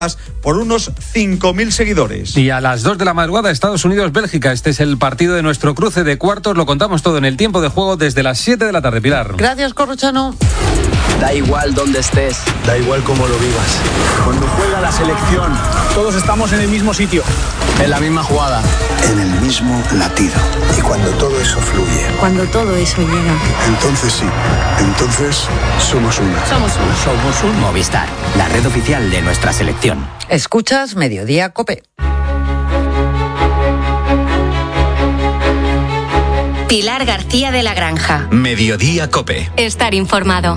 por unos 5.000 seguidores. Y a las 2 de la madrugada, Estados Unidos-Bélgica. Este es el partido de nuestro cruce de cuartos. Lo contamos todo en el tiempo de juego desde las 7 de la tarde, Pilar. Gracias, Corrochano. Da igual dónde estés, da igual cómo lo vivas. Cuando juega la selección, todos estamos en el mismo sitio, en la misma jugada, en el mismo latido. Y cuando todo eso fluye, cuando todo eso llega, entonces sí, entonces somos uno. Somos un Movistar, la red oficial de nuestra selección. Escuchas Mediodía COPE. Pilar García de la Granja. Mediodía COPE. Estar informado.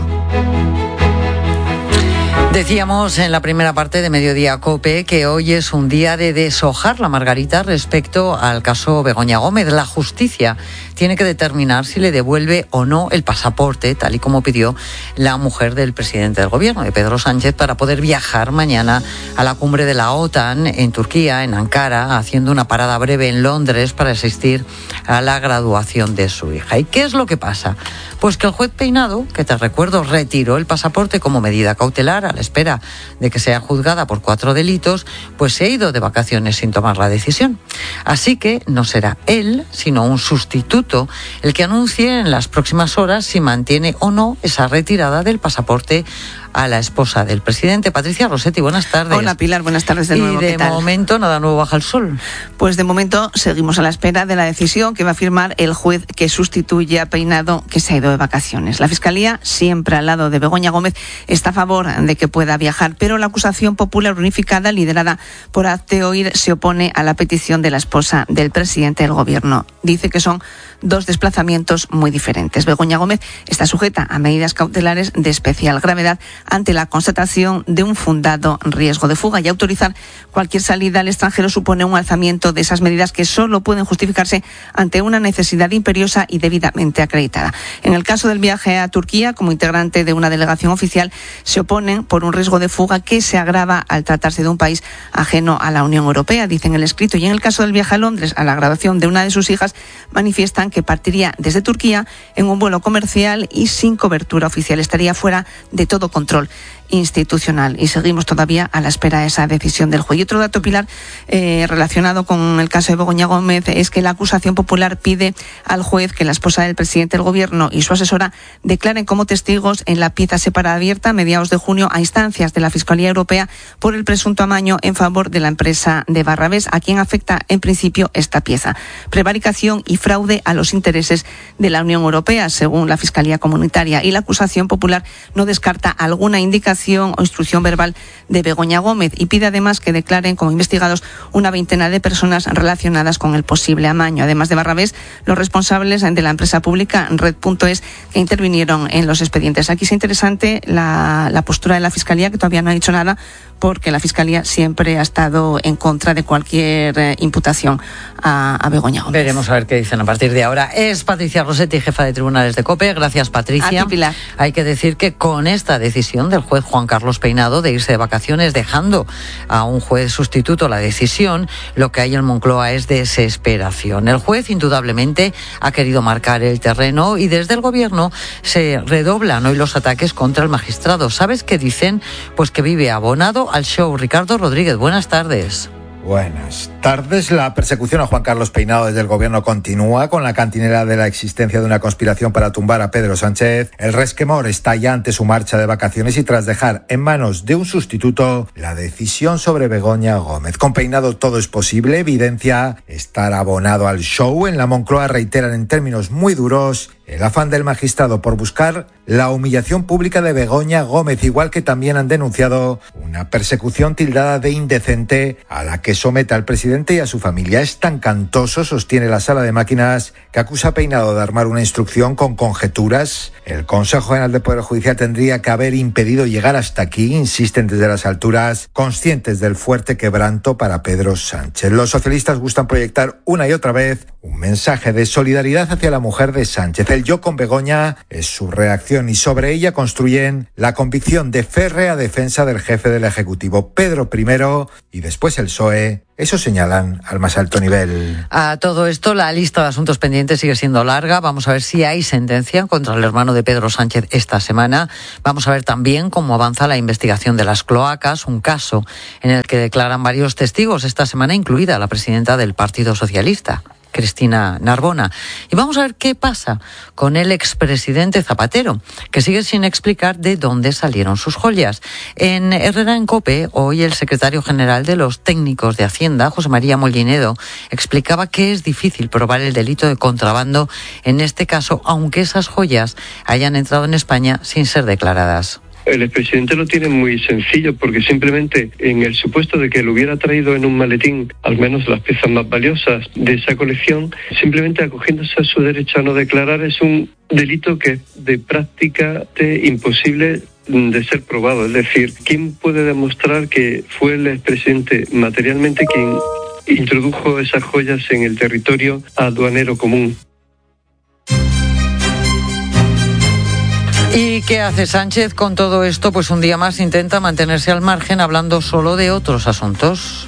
Decíamos en la primera parte de Mediodía COPE que hoy es un día de deshojar la margarita respecto al caso Begoña Gómez. La justicia tiene que determinar si le devuelve o no el pasaporte, tal y como pidió la mujer del presidente del gobierno, de Pedro Sánchez, para poder viajar mañana a la cumbre de la OTAN en Turquía, en Ankara, haciendo una parada breve en Londres para asistir a la graduación de su hija. ¿Y qué es lo que pasa? Pues que el juez Peinado, que te recuerdo, retiró el pasaporte como medida cautelar a la espera de que sea juzgada por 4 delitos, pues se ha ido de vacaciones sin tomar la decisión. Así que no será él, sino un sustituto, el que anuncie en las próximas horas si mantiene o no esa retirada del pasaporte a la esposa del presidente. Patricia Rossetti, buenas tardes. Hola Pilar, buenas tardes de nuevo. Y de momento nada nuevo bajo el sol. Pues de momento seguimos a la espera de la decisión que va a firmar el juez que sustituye a Peinado, que se ha ido de vacaciones. La Fiscalía, siempre al lado de Begoña Gómez, está a favor de que pueda viajar, pero la acusación popular unificada, liderada por Hazte Oír, se opone a la petición de la esposa del presidente del gobierno. Dice que son 2 desplazamientos muy diferentes. Begoña Gómez está sujeta a medidas cautelares de especial gravedad ante la constatación de un fundado riesgo de fuga, y autorizar cualquier salida al extranjero supone un alzamiento de esas medidas que solo pueden justificarse ante una necesidad imperiosa y debidamente acreditada. En el caso del viaje a Turquía, como integrante de una delegación oficial, se oponen por un riesgo de fuga que se agrava al tratarse de un país ajeno a la Unión Europea, dicen el escrito. Y en el caso del viaje a Londres a la graduación de una de sus hijas, manifiestan que partiría desde Turquía en un vuelo comercial y sin cobertura oficial. Estaría fuera de todo control institucional, y seguimos todavía a la espera de esa decisión del juez. Y otro dato, Pilar, relacionado con el caso de Begoña Gómez, es que la acusación popular pide al juez que la esposa del presidente del gobierno y su asesora declaren como testigos en la pieza separada abierta a mediados de junio a instancias de la Fiscalía Europea por el presunto amaño en favor de la empresa de Barrabés, a quien afecta en principio esta pieza: prevaricación y fraude a los intereses de la Unión Europea, según la Fiscalía Comunitaria. Y la acusación popular no descarta alguna indicación o instrucción verbal de Begoña Gómez, y pide además que declaren como investigados una veintena de personas relacionadas con el posible amaño. Además de Barrabés, los responsables de la empresa pública Red.es, que intervinieron en los expedientes. Aquí es interesante la postura de la Fiscalía, que todavía no ha dicho nada, porque la Fiscalía siempre ha estado en contra de cualquier imputación a Begoña Gómez. Veremos a ver qué dicen a partir de ahora. Es Patricia Rossetti, jefa de tribunales de COPE. Gracias, Patricia. A ti, Pilar. Hay que decir que con esta decisión del juez Juan Carlos Peinado de irse de vacaciones, dejando a un juez sustituto la decisión, lo que hay en Moncloa es desesperación. El juez indudablemente ha querido marcar el terreno, y desde el gobierno se redoblan hoy los ataques contra el magistrado. ¿Sabes qué dicen? Pues que vive abonado al show. Ricardo Rodríguez, buenas tardes. Buenas tardes. La persecución a Juan Carlos Peinado desde el gobierno continúa, con la cantinela de la existencia de una conspiración para tumbar a Pedro Sánchez. El resquemor está ya ante su marcha de vacaciones y tras dejar en manos de un sustituto la decisión sobre Begoña Gómez. Con Peinado todo es posible, evidencia estar abonado al show. En la Moncloa reiteran en términos muy duros el afán del magistrado por buscar la humillación pública de Begoña Gómez, igual que también han denunciado una persecución tildada de indecente a la que somete al presidente y a su familia. Es tan cantoso, sostiene la Sala de Máquinas, que acusa a Peinado de armar una instrucción con conjeturas. El Consejo General del Poder Judicial tendría que haber impedido llegar hasta aquí, insisten desde las alturas, conscientes del fuerte quebranto para Pedro Sánchez. Los socialistas gustan proyectar una y otra vez Un mensaje de solidaridad hacia la mujer de Sánchez. El yo con Begoña es su reacción y sobre ella construyen la convicción de férrea defensa del jefe del Ejecutivo, Pedro I, y después el PSOE. Eso señalan al más alto nivel. A todo esto, la lista de asuntos pendientes sigue siendo larga. Vamos a ver si hay sentencia contra el hermano de Pedro Sánchez esta semana. Vamos a ver también cómo avanza la investigación de las cloacas, un caso en el que declaran varios testigos esta semana, incluida la presidenta del Partido Socialista, Cristina Narbona. Y vamos a ver qué pasa con el expresidente Zapatero, que sigue sin explicar de dónde salieron sus joyas. En Herrera en COPE, hoy el secretario general de los técnicos de Hacienda, José María Mollinedo, explicaba que es difícil probar el delito de contrabando en este caso, aunque esas joyas hayan entrado en España sin ser declaradas. El expresidente lo tiene muy sencillo, porque simplemente en el supuesto de que lo hubiera traído en un maletín, al menos las piezas más valiosas de esa colección, simplemente acogiéndose a su derecho a no declarar, es un delito que es de práctica imposible de ser probado. Es decir, ¿quién puede demostrar que fue el expresidente materialmente quien introdujo esas joyas en el territorio aduanero común? ¿Y qué hace Sánchez con todo esto? Pues un día más intenta mantenerse al margen, hablando solo de otros asuntos.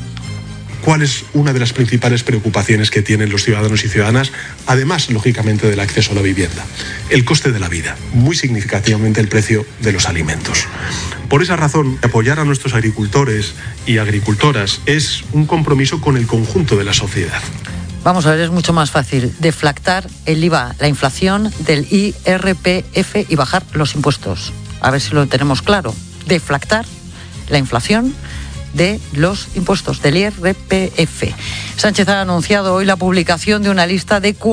¿Cuál es una de las principales preocupaciones que tienen los ciudadanos y ciudadanas? Además, lógicamente, del acceso a la vivienda. El coste de la vida, muy significativamente el precio de los alimentos. Por esa razón, apoyar a nuestros agricultores y agricultoras es un compromiso con el conjunto de la sociedad. Vamos a ver, es mucho más fácil deflactar el IVA, la inflación del IRPF y bajar los impuestos. A ver si lo tenemos claro. Deflactar la inflación de los impuestos del IRPF. Sánchez ha anunciado hoy la publicación de una lista de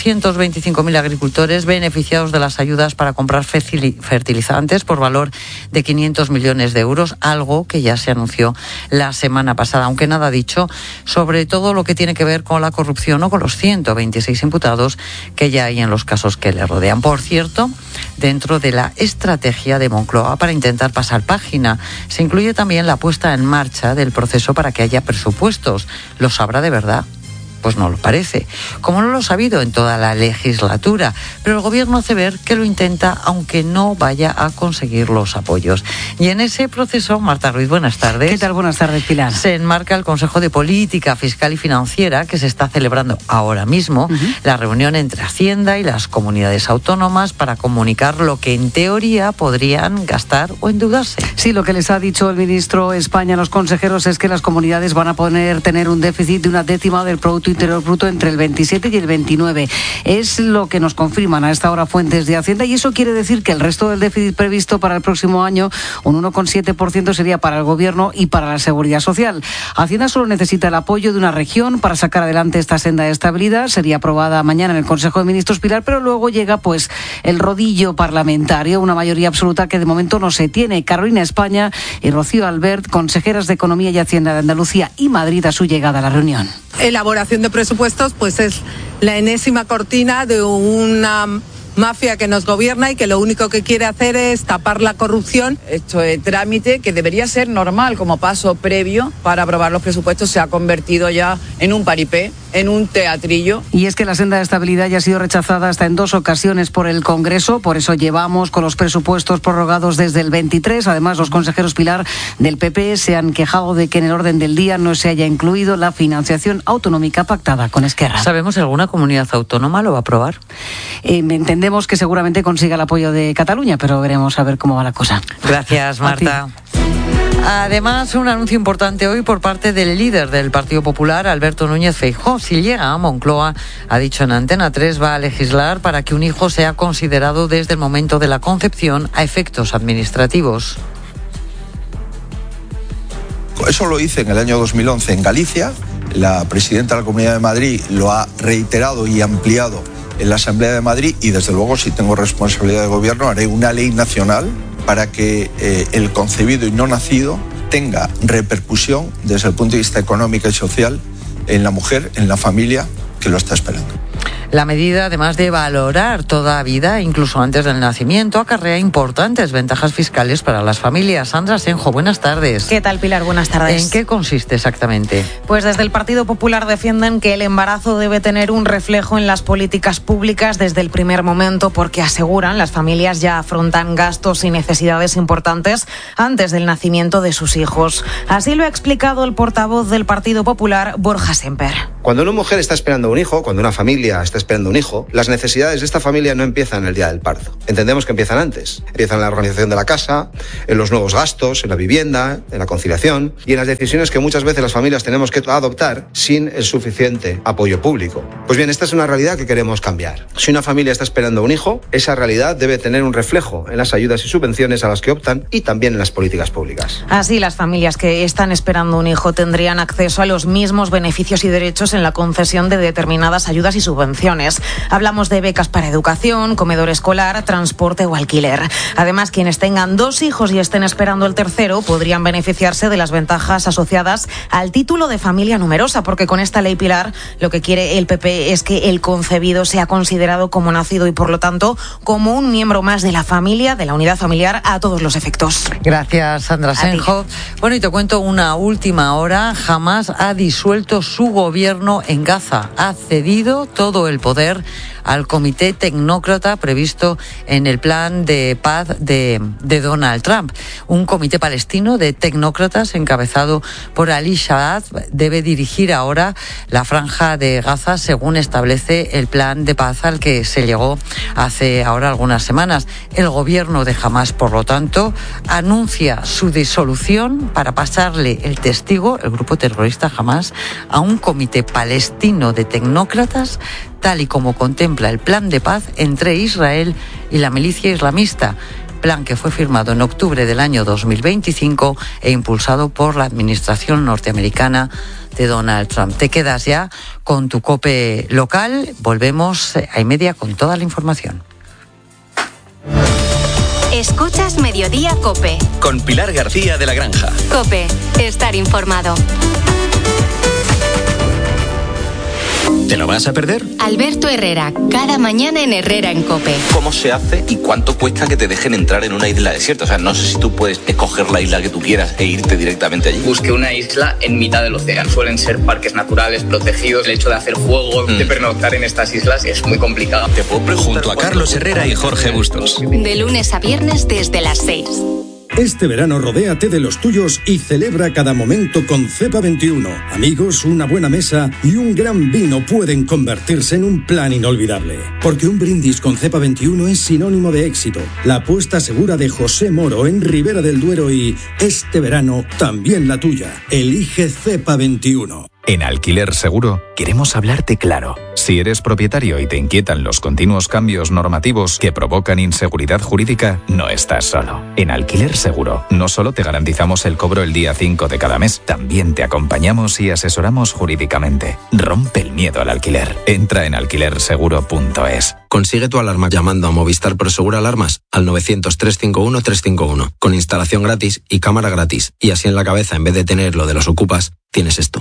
425.000 agricultores beneficiados de las ayudas para comprar fertilizantes por valor de 500 millones de euros, algo que ya se anunció la semana pasada, aunque nada ha dicho sobre todo lo que tiene que ver con la corrupción o con los 126 imputados que ya hay en los casos que le rodean. Por cierto, dentro de la estrategia de Moncloa para intentar pasar página, se incluye también la puesta en marcha del proceso para que haya presupuestos. ¿Lo sabrá de verdad? Pues no lo parece, como no lo ha sabido en toda la legislatura, pero el gobierno hace ver que lo intenta, aunque no vaya a conseguir los apoyos. Y en ese proceso, Marta Ruiz, buenas tardes. ¿Qué tal? Buenas tardes, Pilar. Se enmarca el Consejo de Política Fiscal y Financiera, que se está celebrando ahora mismo, la reunión entre Hacienda y las comunidades autónomas para comunicar lo que en teoría podrían gastar o endeudarse. Sí, lo que les ha dicho el ministro España a los consejeros es que las comunidades van a poder tener un déficit de 1/10 del Producto Interior Bruto entre el 27 y el 29. Es lo que nos confirman a esta hora fuentes de Hacienda, y eso quiere decir que el resto del déficit previsto para el próximo año, un 1,7%, sería para el Gobierno y para la Seguridad Social. Hacienda solo necesita el apoyo de una región para sacar adelante esta senda de estabilidad. Sería aprobada mañana en el Consejo de Ministros, Pilar, pero luego llega pues el rodillo parlamentario, una mayoría absoluta que de momento no se tiene. Carolina España y Rocío Albert, consejeras de Economía y Hacienda de Andalucía y Madrid, a su llegada a la reunión. Elaboración de presupuestos pues es la enésima cortina de una mafia que nos gobierna y que lo único que quiere hacer es tapar la corrupción. Este trámite, que debería ser normal como paso previo para aprobar los presupuestos, se ha convertido ya en un paripé, en un teatrillo. Y es que la senda de estabilidad ya ha sido rechazada hasta en 2 ocasiones por el Congreso, por eso llevamos con los presupuestos prorrogados desde el 23. Además, los consejeros, Pilar, del PP se han quejado de que en el orden del día no se haya incluido la financiación autonómica pactada con Esquerra. ¿Sabemos si alguna comunidad autónoma lo va a aprobar? Entendemos que seguramente consiga el apoyo de Cataluña, pero veremos a ver cómo va la cosa. Gracias, Marta. Además, un anuncio importante hoy por parte del líder del Partido Popular, Alberto Núñez Feijóo. Si llega a Moncloa, ha dicho en Antena 3, va a legislar para que un hijo sea considerado desde el momento de la concepción a efectos administrativos. Eso lo hice en el año 2011 en Galicia. La presidenta de la Comunidad de Madrid lo ha reiterado y ampliado en la Asamblea de Madrid, y desde luego, si tengo responsabilidad de gobierno, haré una ley nacional para que el concebido y no nacido tenga repercusión desde el punto de vista económico y social en la mujer, en la familia que lo está esperando. La medida, además de valorar toda vida, incluso antes del nacimiento, acarrea importantes ventajas fiscales para las familias. Sandra Senjo, buenas tardes. ¿Qué tal, Pilar? Buenas tardes. ¿En qué consiste exactamente? Pues desde el Partido Popular defienden que el embarazo debe tener un reflejo en las políticas públicas desde el primer momento, porque aseguran las familias ya afrontan gastos y necesidades importantes antes del nacimiento de sus hijos. Así lo ha explicado el portavoz del Partido Popular, Borja Semper. Cuando una mujer está esperando un hijo, cuando una familia está esperando un hijo, las necesidades de esta familia no empiezan el día del parto. Entendemos que empiezan antes. Empiezan en la organización de la casa, en los nuevos gastos, en la vivienda, en la conciliación y en las decisiones que muchas veces las familias tenemos que adoptar sin el suficiente apoyo público. Pues bien, esta es una realidad que queremos cambiar. Si una familia está esperando un hijo, esa realidad debe tener un reflejo en las ayudas y subvenciones a las que optan y también en las políticas públicas. Así, las familias que están esperando un hijo tendrían acceso a los mismos beneficios y derechos en la concesión de determinadas ayudas y subvenciones. Hablamos de becas para educación, comedor escolar, transporte o alquiler. Además, quienes tengan 2 hijos y estén esperando el tercero podrían beneficiarse de las ventajas asociadas al título de familia numerosa, porque con esta ley, Pilar, lo que quiere el PP es que el concebido sea considerado como nacido y, por lo tanto, como un miembro más de la familia, de la unidad familiar, a todos los efectos. Gracias, Sandra Senjo. Bueno, y te cuento una última hora. Hamás ha disuelto su gobierno en Gaza. Ha cedido todo el poder al comité tecnócrata previsto en el plan de paz de Donald Trump. Un comité palestino de tecnócratas encabezado por Ali Shahad debe dirigir ahora la franja de Gaza según establece el plan de paz al que se llegó hace ahora algunas semanas. El gobierno de Hamás, por lo tanto, anuncia su disolución para pasarle el testigo, el grupo terrorista Hamás, a un comité palestino de tecnócratas, tal y como contempla el plan de paz entre Israel y la milicia islamista, plan que fue firmado en octubre del año 2025 e impulsado por la administración norteamericana de Donald Trump. Te quedas ya con tu COPE local. Volvemos a 1:30 con toda la información. Escuchas Mediodía COPE. Con Pilar García de la Granja. COPE, estar informado. ¿Te lo vas a perder? Alberto Herrera, cada mañana en Herrera en COPE. ¿Cómo se hace y cuánto cuesta que te dejen entrar en una isla desierta? O sea, no sé si tú puedes escoger la isla que tú quieras e irte directamente allí. Busqué una isla en mitad del océano. Suelen ser parques naturales protegidos. El hecho de hacer fuego, de pernoctar en estas islas es muy complicado. Te puedo preguntar. Junto a Carlos Herrera y Jorge Bustos. De lunes a viernes desde las 6. Este verano rodéate de los tuyos y celebra cada momento con Cepa 21. Amigos, una buena mesa y un gran vino pueden convertirse en un plan inolvidable. Porque un brindis con Cepa 21 es sinónimo de éxito. La apuesta segura de José Moro en Ribera del Duero y este verano también la tuya. Elige Cepa 21. En Alquiler Seguro queremos hablarte claro. Si eres propietario y te inquietan los continuos cambios normativos que provocan inseguridad jurídica, no estás solo. En Alquiler Seguro no solo te garantizamos el cobro el día 5 de cada mes, también te acompañamos y asesoramos jurídicamente. Rompe el miedo al alquiler. Entra en alquilerseguro.es. Consigue tu alarma llamando a Movistar Prosegur Alarmas al 900-351-351 con instalación gratis y cámara gratis. Y así en la cabeza, en vez de tener lo de los ocupas, tienes esto.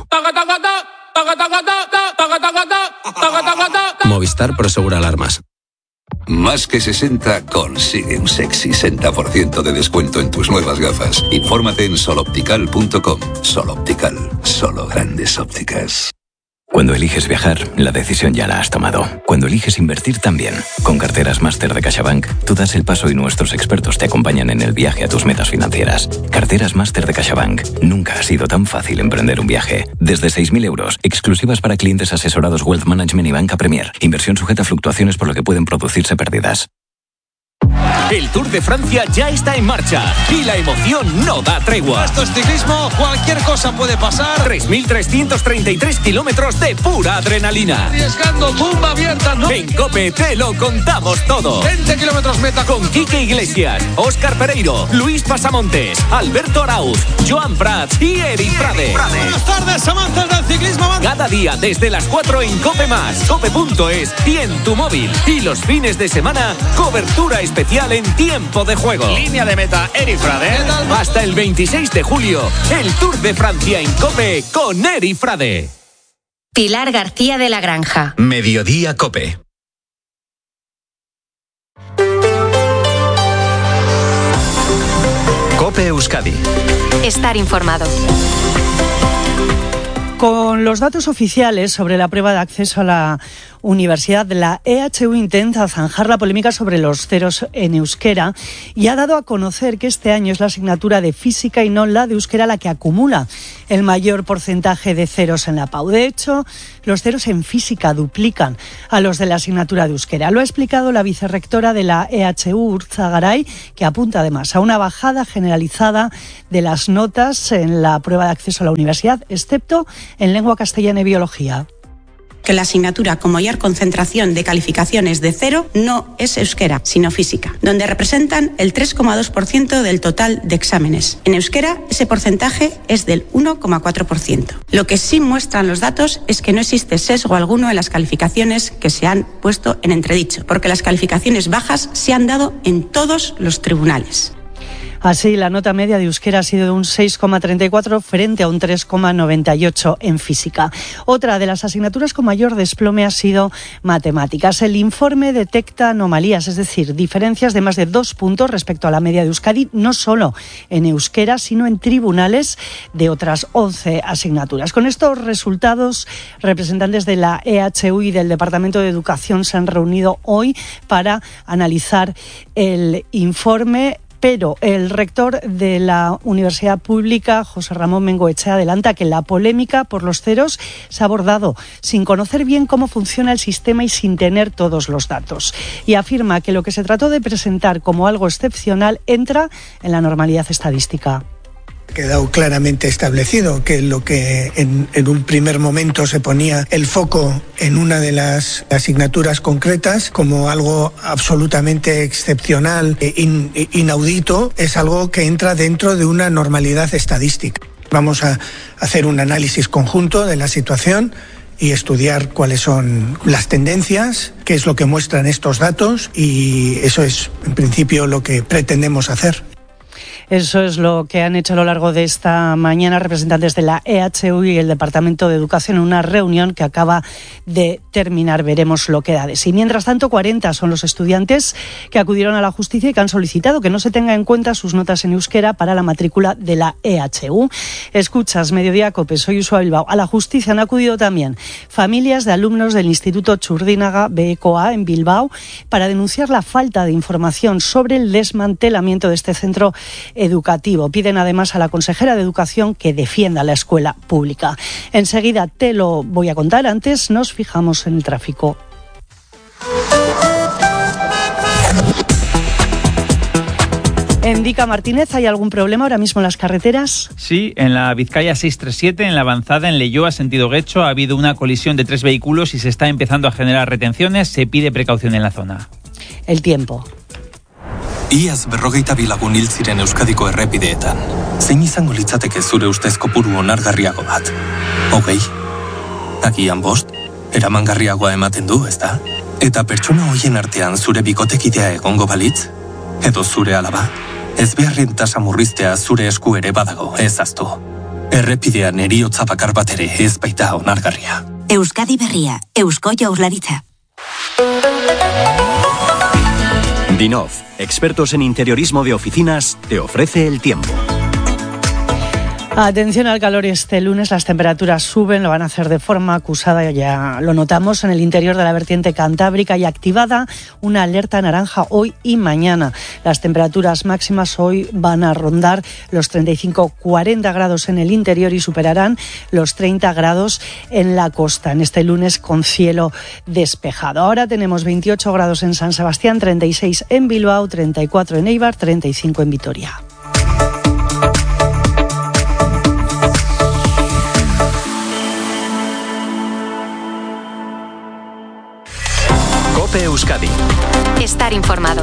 Movistar Prosegur Alarmas. Más que 60 consigue un sexy 60% de descuento en tus nuevas gafas. Infórmate en soloptical.com. Soloptical, solo grandes ópticas. Cuando eliges viajar, la decisión ya la has tomado. Cuando eliges invertir también. Con Carteras Máster de CaixaBank, tú das el paso y nuestros expertos te acompañan en el viaje a tus metas financieras. Carteras Máster de CaixaBank. Nunca ha sido tan fácil emprender un viaje. Desde 6.000 euros, exclusivas para clientes asesorados Wealth Management y Banca Premier. Inversión sujeta a fluctuaciones por lo que pueden producirse pérdidas. El Tour de Francia ya está en marcha y la emoción no da tregua. Esto es ciclismo, cualquier cosa puede pasar. 3.333 kilómetros de pura adrenalina. Arriesgando, tumba abierta, ¿no? En COPE te lo contamos todo. 20 kilómetros meta. Con Quique Iglesias, Óscar Pereiro, Luis Pasamontes, Alberto Arauz, Joan Prats y Eri Frade. Buenas tardes, amantes del ciclismo. Cada día desde las 4 en COPE+, COPE.es y en tu móvil. Y los fines de semana, cobertura especial en tiempo de juego. Línea de meta, Eri Frade. Hasta el 26 de julio, el Tour de Francia en COPE con Eri Frade. Pilar García de la Granja. Mediodía COPE. COPE Euskadi. Estar informado. Con los datos oficiales sobre la prueba de acceso a la universidad, la EHU intenta zanjar la polémica sobre los ceros en euskera y ha dado a conocer que este año es la asignatura de física y no la de euskera la que acumula el mayor porcentaje de ceros en la PAU. De hecho, los ceros en física duplican a los de la asignatura de euskera. Lo ha explicado la vicerrectora de la EHU, Urtza Garay, que apunta además a una bajada generalizada de las notas en la prueba de acceso a la universidad, excepto en lengua castellana y biología. Que la asignatura con mayor concentración de calificaciones de cero no es euskera, sino física, donde representan el 3,2% del total de exámenes. En euskera, ese porcentaje es del 1,4%. Lo que sí muestran los datos es que no existe sesgo alguno en las calificaciones que se han puesto en entredicho, porque las calificaciones bajas se han dado en todos los tribunales. Así, la nota media de euskera ha sido de un 6,34 frente a un 3,98 en física. Otra de las asignaturas con mayor desplome ha sido matemáticas. El informe detecta anomalías, es decir, diferencias de más de 2 puntos respecto a la media de Euskadi, no solo en euskera, sino en tribunales de otras 11 asignaturas. Con estos resultados, representantes de la EHU y del Departamento de Educación se han reunido hoy para analizar el informe. Pero el rector de la Universidad Pública, José Ramón Bengoechea, adelanta que la polémica por los ceros se ha abordado sin conocer bien cómo funciona el sistema y sin tener todos los datos. Y afirma que lo que se trató de presentar como algo excepcional entra en la normalidad estadística. Ha quedado claramente establecido que lo que en un primer momento se ponía el foco en una de las asignaturas concretas como algo absolutamente excepcional e inaudito, es algo que entra dentro de una normalidad estadística. Vamos a hacer un análisis conjunto de la situación y estudiar cuáles son las tendencias, qué es lo que muestran estos datos, y eso es en principio lo que pretendemos hacer. Eso es lo que han hecho a lo largo de esta mañana representantes de la EHU y el Departamento de Educación en una reunión que acaba de terminar. Veremos lo que da de sí. Mientras tanto, 40 son los estudiantes que acudieron a la justicia y que han solicitado que no se tenga en cuenta sus notas en euskera para la matrícula de la EHU. Escuchas Mediodía COPE, soy Usua Bilbao. A la justicia han acudido también familias de alumnos del Instituto Txurdinaga BECOA en Bilbao para denunciar la falta de información sobre el desmantelamiento de este centro educativo. Piden además a la consejera de Educación que defienda la escuela pública. Enseguida te lo voy a contar. Antes nos fijamos en el tráfico. Indica Martínez, ¿hay algún problema ahora mismo en las carreteras? Sí, en la Vizcaya 637, en la avanzada en Leioa, sentido Guecho, ha habido una colisión de 3 vehículos y se está empezando a generar retenciones. Se pide precaución en la zona. El tiempo. Iaz 42 lagun hil ziren Euskadiko errepideetan. Zein izango litzateke zure ustez kopuru onargarriago bat? 20? Agian 5? Eramangarriagoa ematen du, ezta? Eta pertsona hoien artean zure bikotekidea egongo balitz? Edo zure alaba? Ezbeharren tasa murriztea zure esku ere badago, ez ahaztu. Errepidean heriotza bakar bat ere ez baita onargarria. Euskadi berria, Eusko Jaurlaritza. Dinov, expertos en interiorismo de oficinas, te ofrece el tiempo. Atención al calor este lunes, las temperaturas suben, lo van a hacer de forma acusada, ya lo notamos en el interior de la vertiente cantábrica y activada una alerta naranja hoy y mañana. Las temperaturas máximas hoy van a rondar los 35-40 grados en el interior y superarán los 30 grados en la costa, en este lunes con cielo despejado. Ahora tenemos 28 grados en San Sebastián, 36 en Bilbao, 34 en Eibar, 35 en Vitoria. COPE Euskadi. Estar informado.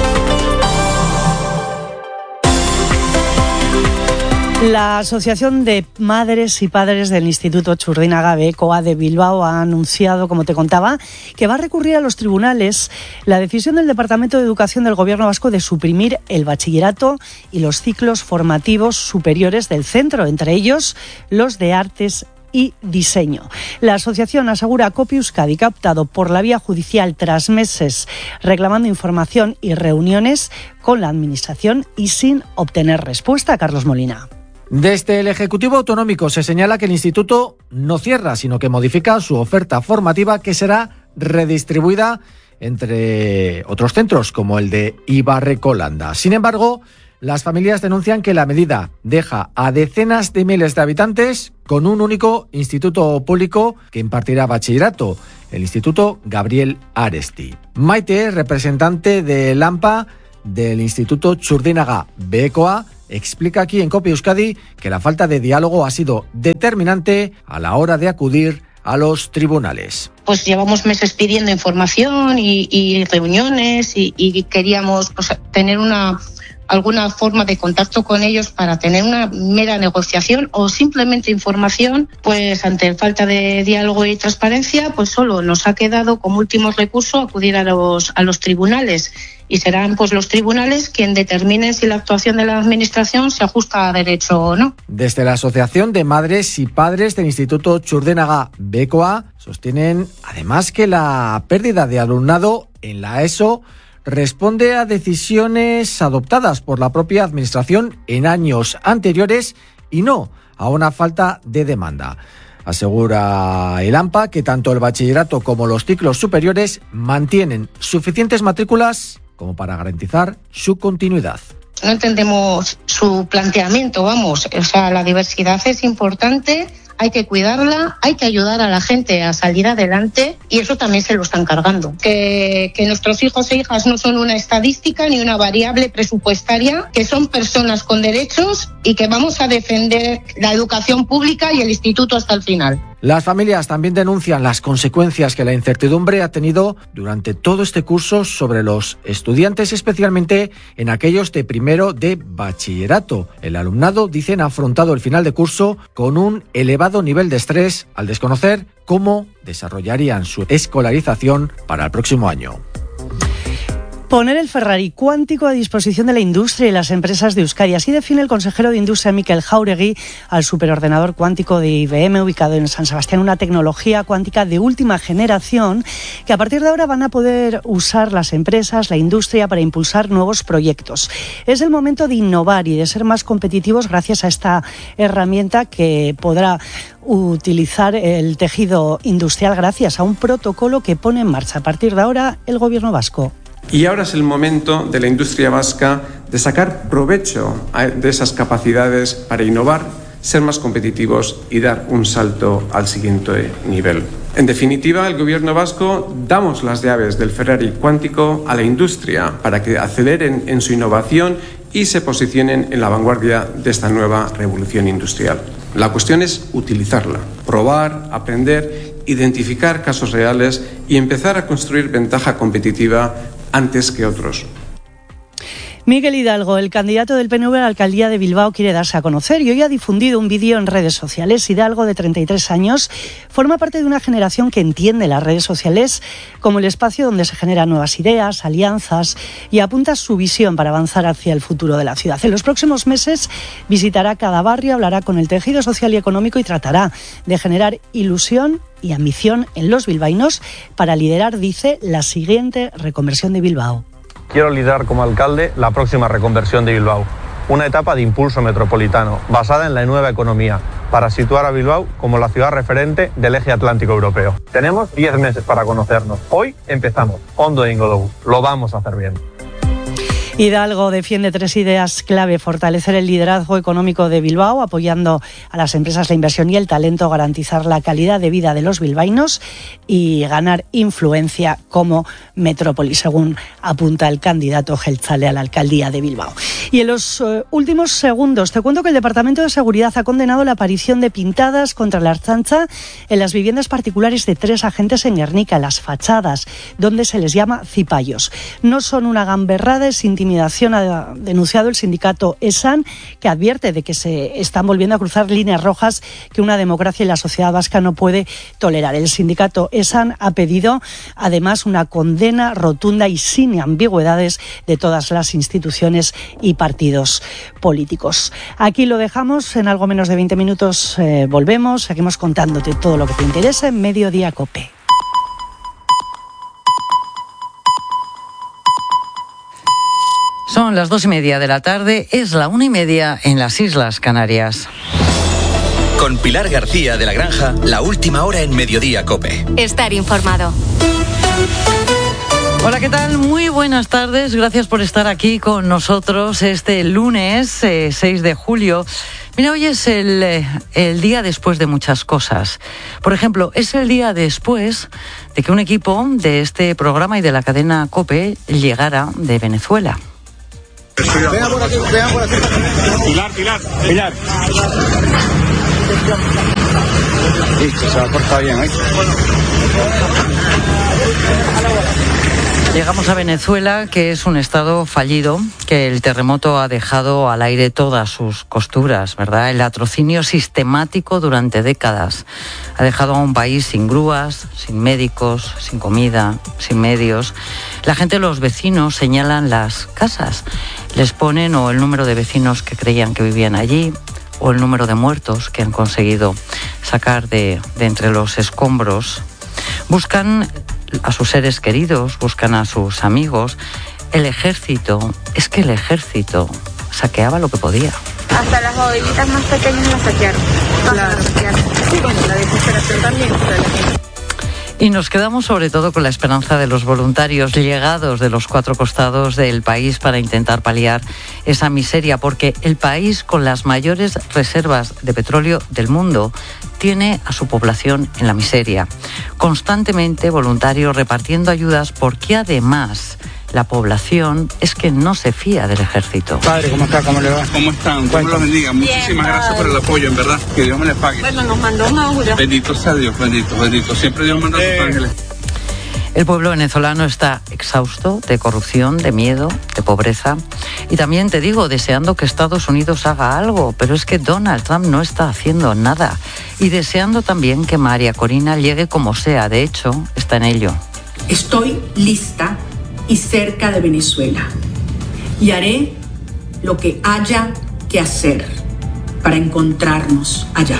La Asociación de Madres y Padres del Instituto Txurdinaga BECOA de Bilbao ha anunciado, como te contaba, que va a recurrir a los tribunales la decisión del Departamento de Educación del Gobierno Vasco de suprimir el bachillerato y los ciclos formativos superiores del centro, entre ellos los de artes y diseño. La asociación asegura a COPE Euskadi que ha optado por la vía judicial tras meses reclamando información y reuniones con la Administración y sin obtener respuesta. Carlos Molina. Desde el Ejecutivo Autonómico se señala que el Instituto no cierra, sino que modifica su oferta formativa, que será redistribuida entre otros centros como el de Ibarrecolanda. Sin embargo, las familias denuncian que la medida deja a decenas de miles de habitantes con un único instituto público que impartirá bachillerato, el Instituto Gabriel Aresti. Maite, representante del AMPA del Instituto Txurdinaga Behekoa, explica aquí en COPE Euskadi que la falta de diálogo ha sido determinante a la hora de acudir a los tribunales. Pues llevamos meses pidiendo información y reuniones y queríamos tener alguna forma de contacto con ellos para tener una mera negociación o simplemente información. Pues ante falta de diálogo y transparencia, pues solo nos ha quedado como último recurso acudir a los tribunales, y serán pues los tribunales quien determinen si la actuación de la administración se ajusta a derecho o no. Desde la Asociación de Madres y Padres del Instituto Txurdinaga Behekoa sostienen además que la pérdida de alumnado en la ESO responde a decisiones adoptadas por la propia administración en años anteriores y no a una falta de demanda. Asegura el AMPA que tanto el bachillerato como los ciclos superiores mantienen suficientes matrículas como para garantizar su continuidad. No entendemos su planteamiento, la diversidad es importante, hay que cuidarla, hay que ayudar a la gente a salir adelante, y eso también se lo están cargando. Que nuestros hijos e hijas no son una estadística ni una variable presupuestaria, que son personas con derechos y que vamos a defender la educación pública y el instituto hasta el final. Las familias también denuncian las consecuencias que la incertidumbre ha tenido durante todo este curso sobre los estudiantes, especialmente en aquellos de primero de bachillerato. El alumnado, dicen, ha afrontado el final de curso con un elevado nivel de estrés al desconocer cómo desarrollarían su escolarización para el próximo año. Poner el Ferrari cuántico a disposición de la industria y las empresas de Euskadi. Así define el consejero de Industria, Mikel Jauregui, al superordenador cuántico de IBM ubicado en San Sebastián, una tecnología cuántica de última generación que a partir de ahora van a poder usar las empresas, la industria, para impulsar nuevos proyectos. Es el momento de innovar y de ser más competitivos gracias a esta herramienta que podrá utilizar el tejido industrial gracias a un protocolo que pone en marcha a partir de ahora el Gobierno vasco. Y ahora es el momento de la industria vasca de sacar provecho de esas capacidades para innovar, ser más competitivos y dar un salto al siguiente nivel. En definitiva, el Gobierno vasco damos las llaves del Ferrari cuántico a la industria para que aceleren en su innovación y se posicionen en la vanguardia de esta nueva revolución industrial. La cuestión es utilizarla, probar, aprender, identificar casos reales y empezar a construir ventaja competitiva antes que otros. Miguel Hidalgo, el candidato del PNV a la alcaldía de Bilbao, quiere darse a conocer y hoy ha difundido un vídeo en redes sociales. Hidalgo, de 33 años, forma parte de una generación que entiende las redes sociales como el espacio donde se generan nuevas ideas, alianzas, y apunta su visión para avanzar hacia el futuro de la ciudad. En los próximos meses visitará cada barrio, hablará con el tejido social y económico y tratará de generar ilusión y ambición en los bilbaínos para liderar, dice, la siguiente reconversión de Bilbao. Quiero liderar como alcalde la próxima reconversión de Bilbao, una etapa de impulso metropolitano basada en la nueva economía, para situar a Bilbao como la ciudad referente del eje atlántico europeo. Tenemos 10 meses para conocernos. Hoy empezamos. Ondo egingo dugu. Lo vamos a hacer bien. Hidalgo defiende 3 ideas clave: fortalecer el liderazgo económico de Bilbao, apoyando a las empresas, la inversión y el talento, garantizar la calidad de vida de los bilbaínos y ganar influencia como metrópoli, según apunta el candidato jeltzale a la alcaldía de Bilbao. Y en los últimos segundos te cuento que el Departamento de Seguridad ha condenado la aparición de pintadas contra la Ertzaintza en las viviendas particulares de 3 agentes en Guernica, en las fachadas, donde se les llama cipayos. No son una gamberrada, es intimidación intimidación ha denunciado el sindicato ESAN, que advierte de que se están volviendo a cruzar líneas rojas que una democracia y la sociedad vasca no puede tolerar. El sindicato ESAN ha pedido además una condena rotunda y sin ambigüedades de todas las instituciones y partidos políticos. Aquí lo dejamos, en algo menos de 20 minutos volvemos, seguimos contándote todo lo que te interesa en Mediodía COPE. Son las 2:30 de la tarde, es la 1:30 en las Islas Canarias. Con Pilar García de la Granja, la última hora en Mediodía COPE. Estar informado. Hola, ¿qué tal? Muy buenas tardes, gracias por estar aquí con nosotros este lunes 6 de julio. Mira, hoy es el día después de muchas cosas. Por ejemplo, es el día después de que un equipo de este programa y de la cadena COPE llegara de Venezuela. Venga por aquí, venga por aquí. Pilar. Listo, se va a cortar bien, ¿eh? Llegamos a Venezuela, que es un estado fallido, que el terremoto ha dejado al aire todas sus costuras, ¿verdad? El latrocinio sistemático durante décadas ha dejado a un país sin grúas, sin médicos, sin comida, sin medios. La gente, los vecinos, señalan las casas. Les ponen o el número de vecinos que creían que vivían allí, o el número de muertos que han conseguido sacar de entre los escombros. Buscan a sus seres queridos, buscan a sus amigos. El ejército saqueaba lo que podía. Hasta las bodeguitas más pequeñas las saquearon. Claro. Sí, bueno, la desesperación también. Y nos quedamos sobre todo con la esperanza de los voluntarios llegados de los 4 costados del país para intentar paliar esa miseria, porque el país con las mayores reservas de petróleo del mundo tiene a su población en la miseria. Constantemente voluntarios repartiendo ayudas, porque además la población es que no se fía del ejército. Padre, ¿cómo está? ¿Cómo le va? ¿Cómo están? Dios los bendiga. Muchísimas gracias por el apoyo, en verdad. Que Dios me les pague. Bueno, nos mandó una aura. Bendito sea Dios, bendito. Siempre Dios manda a sus ángeles. El pueblo venezolano está exhausto de corrupción, de miedo, de pobreza. Y también te digo, deseando que Estados Unidos haga algo, pero es que Donald Trump no está haciendo nada. Y deseando también que María Corina llegue como sea. De hecho, está en ello. Estoy lista y cerca de Venezuela. Y haré lo que haya que hacer para encontrarnos allá.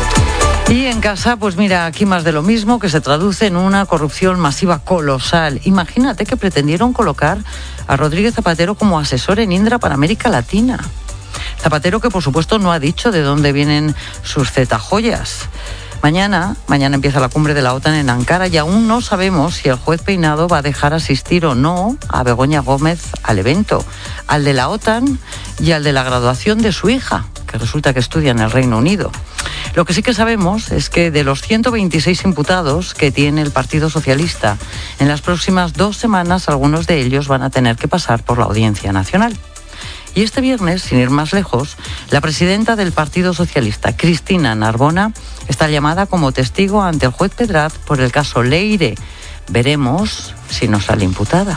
Y en casa, pues mira, aquí más de lo mismo, que se traduce en una corrupción masiva colosal. Imagínate que pretendieron colocar a Rodríguez Zapatero como asesor en Indra para América Latina. Zapatero, que por supuesto no ha dicho de dónde vienen sus zetajoyas. Mañana empieza la cumbre de la OTAN en Ankara y aún no sabemos si el juez Peinado va a dejar asistir o no a Begoña Gómez al evento, al de la OTAN y al de la graduación de su hija, que resulta que estudia en el Reino Unido. Lo que sí que sabemos es que de los 126 imputados que tiene el Partido Socialista, en las próximas 2 semanas algunos de ellos van a tener que pasar por la Audiencia Nacional. Y este viernes, sin ir más lejos, la presidenta del Partido Socialista, Cristina Narbona, está llamada como testigo ante el juez Pedraz por el caso Leire. Veremos si no sale imputada.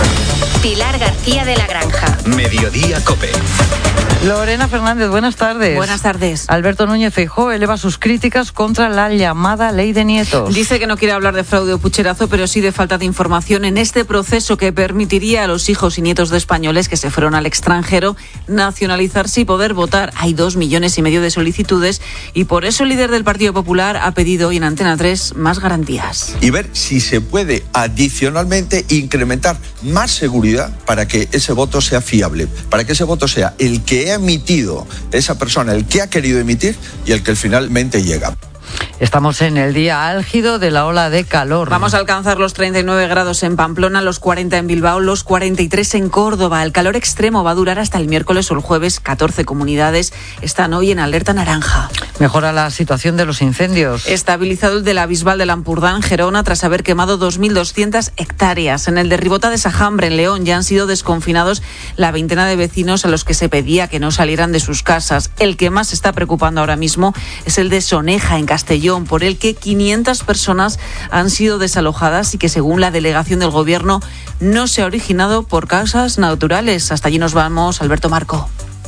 Pilar García de la Granja. Mediodía COPE. Lorena Fernández, buenas tardes. Buenas tardes. Alberto Núñez Feijóo eleva sus críticas contra la llamada Ley de Nietos. Dice que no quiere hablar de fraude o pucherazo, pero sí de falta de información en este proceso que permitiría a los hijos y nietos de españoles que se fueron al extranjero nacionalizarse y poder votar. Hay 2,5 millones de solicitudes y por eso el líder del Partido Popular ha pedido hoy en Antena 3 más garantías. Y ver si se puede adicionalmente incrementar más seguridad para que ese voto sea fiable, para que ese voto sea el que ha emitido esa persona, el que ha querido emitir y el que finalmente llega. Estamos en el día álgido de la ola de calor. Vamos a alcanzar los 39 grados en Pamplona, los 40 en Bilbao, los 43 en Córdoba. El calor extremo va a durar hasta el miércoles o el jueves. 14 comunidades están hoy en alerta naranja. Mejora la situación de los incendios. Estabilizado el de la Bisbal de Lampurdá en Gerona tras haber quemado 2.200 hectáreas. En el de Ribota de Sajambre, en León, ya han sido desconfinados la veintena de vecinos a los que se pedía que no salieran de sus casas. El que más está preocupando ahora mismo es el de Soneja, en Castellón. Castellón, por el que 500 personas han sido desalojadas y que, según la delegación del Gobierno, no se ha originado por causas naturales. Hasta allí nos vamos, Alberto Marco.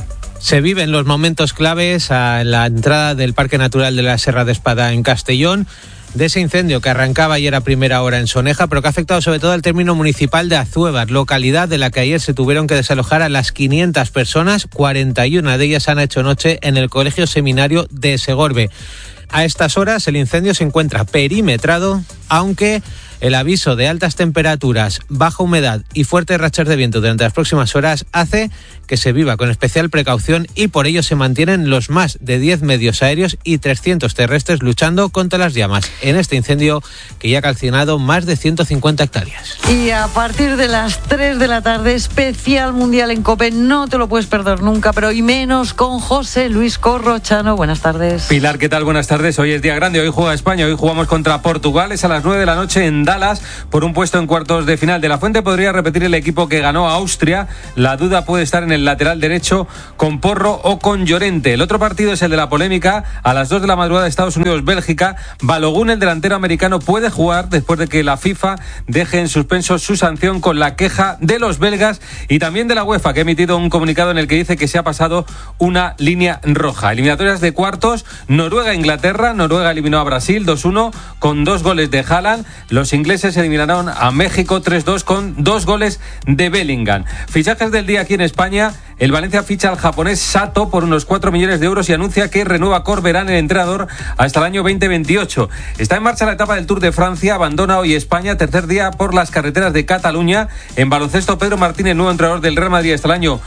Se viven los momentos claves a la entrada del Parque Natural de la Serra de Espada en Castellón, de ese incendio que arrancaba ayer a primera hora en Soneja, pero que ha afectado sobre todo al término municipal de Azuévar, localidad de la que ayer se tuvieron que desalojar a las 500 personas. 41 de ellas han hecho noche en el Colegio Seminario de Segorbe. A estas horas el incendio se encuentra perimetrado, aunque el aviso de altas temperaturas, baja humedad y fuertes rachas de viento durante las próximas horas hace que se viva con especial precaución, y por ello se mantienen los más de 10 medios aéreos y 300 terrestres luchando contra las llamas en este incendio que ya ha calcinado más de 150 hectáreas. Y a partir de las 3 de la tarde, especial mundial en COPE, no te lo puedes perder nunca, pero y menos con José Luis Corrochano. Buenas tardes. Pilar, ¿qué tal? Buenas tardes. Hoy es día grande, hoy juega España, hoy jugamos contra Portugal, es a las 9 de la noche en Dallas por un puesto en cuartos de final. De la Fuente podría repetir el equipo que ganó a Austria. La duda puede estar en el lateral derecho con Porro o con Llorente. El otro partido es el de la polémica. A las 2 de la madrugada, Estados Unidos-Bélgica. Balogun, el delantero americano, puede jugar después de que la FIFA deje en suspenso su sanción con la queja de los belgas y también de la UEFA, que ha emitido un comunicado en el que dice que se ha pasado una línea roja. Eliminatorias de cuartos, Noruega-Inglaterra. Noruega eliminó a Brasil 2-1 con 2 goles de Haaland. Los ingleses eliminaron a México 3-2 con 2 goles de Bellingham. Fichajes del día aquí en España. El Valencia ficha al japonés Sato por unos 4 millones de euros y anuncia que renueva Corberán, el entrenador, hasta el año 2028. Está en marcha la etapa del Tour de Francia. Abandona hoy España, tercer día por las carreteras de Cataluña. En baloncesto, Pedro Martínez, nuevo entrenador del Real Madrid hasta el año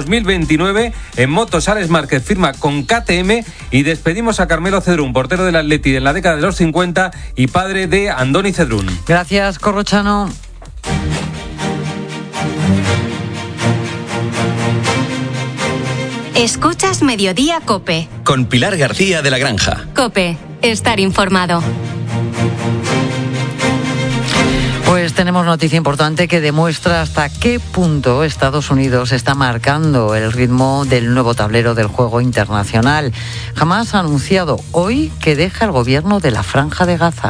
2029. En motos, Alex Márquez firma con KTM. Y despedimos a Carmelo Cedrún, portero del Atleti en la década de los 50 y padre de Andoni Cedrún. Gracias, Corrochano. Escuchas Mediodía COPE. Con Pilar García de la Granja. COPE, estar informado. Pues tenemos noticia importante que demuestra hasta qué punto Estados Unidos está marcando el ritmo del nuevo tablero del juego internacional. Hamás ha anunciado hoy que deja el gobierno de la Franja de Gaza.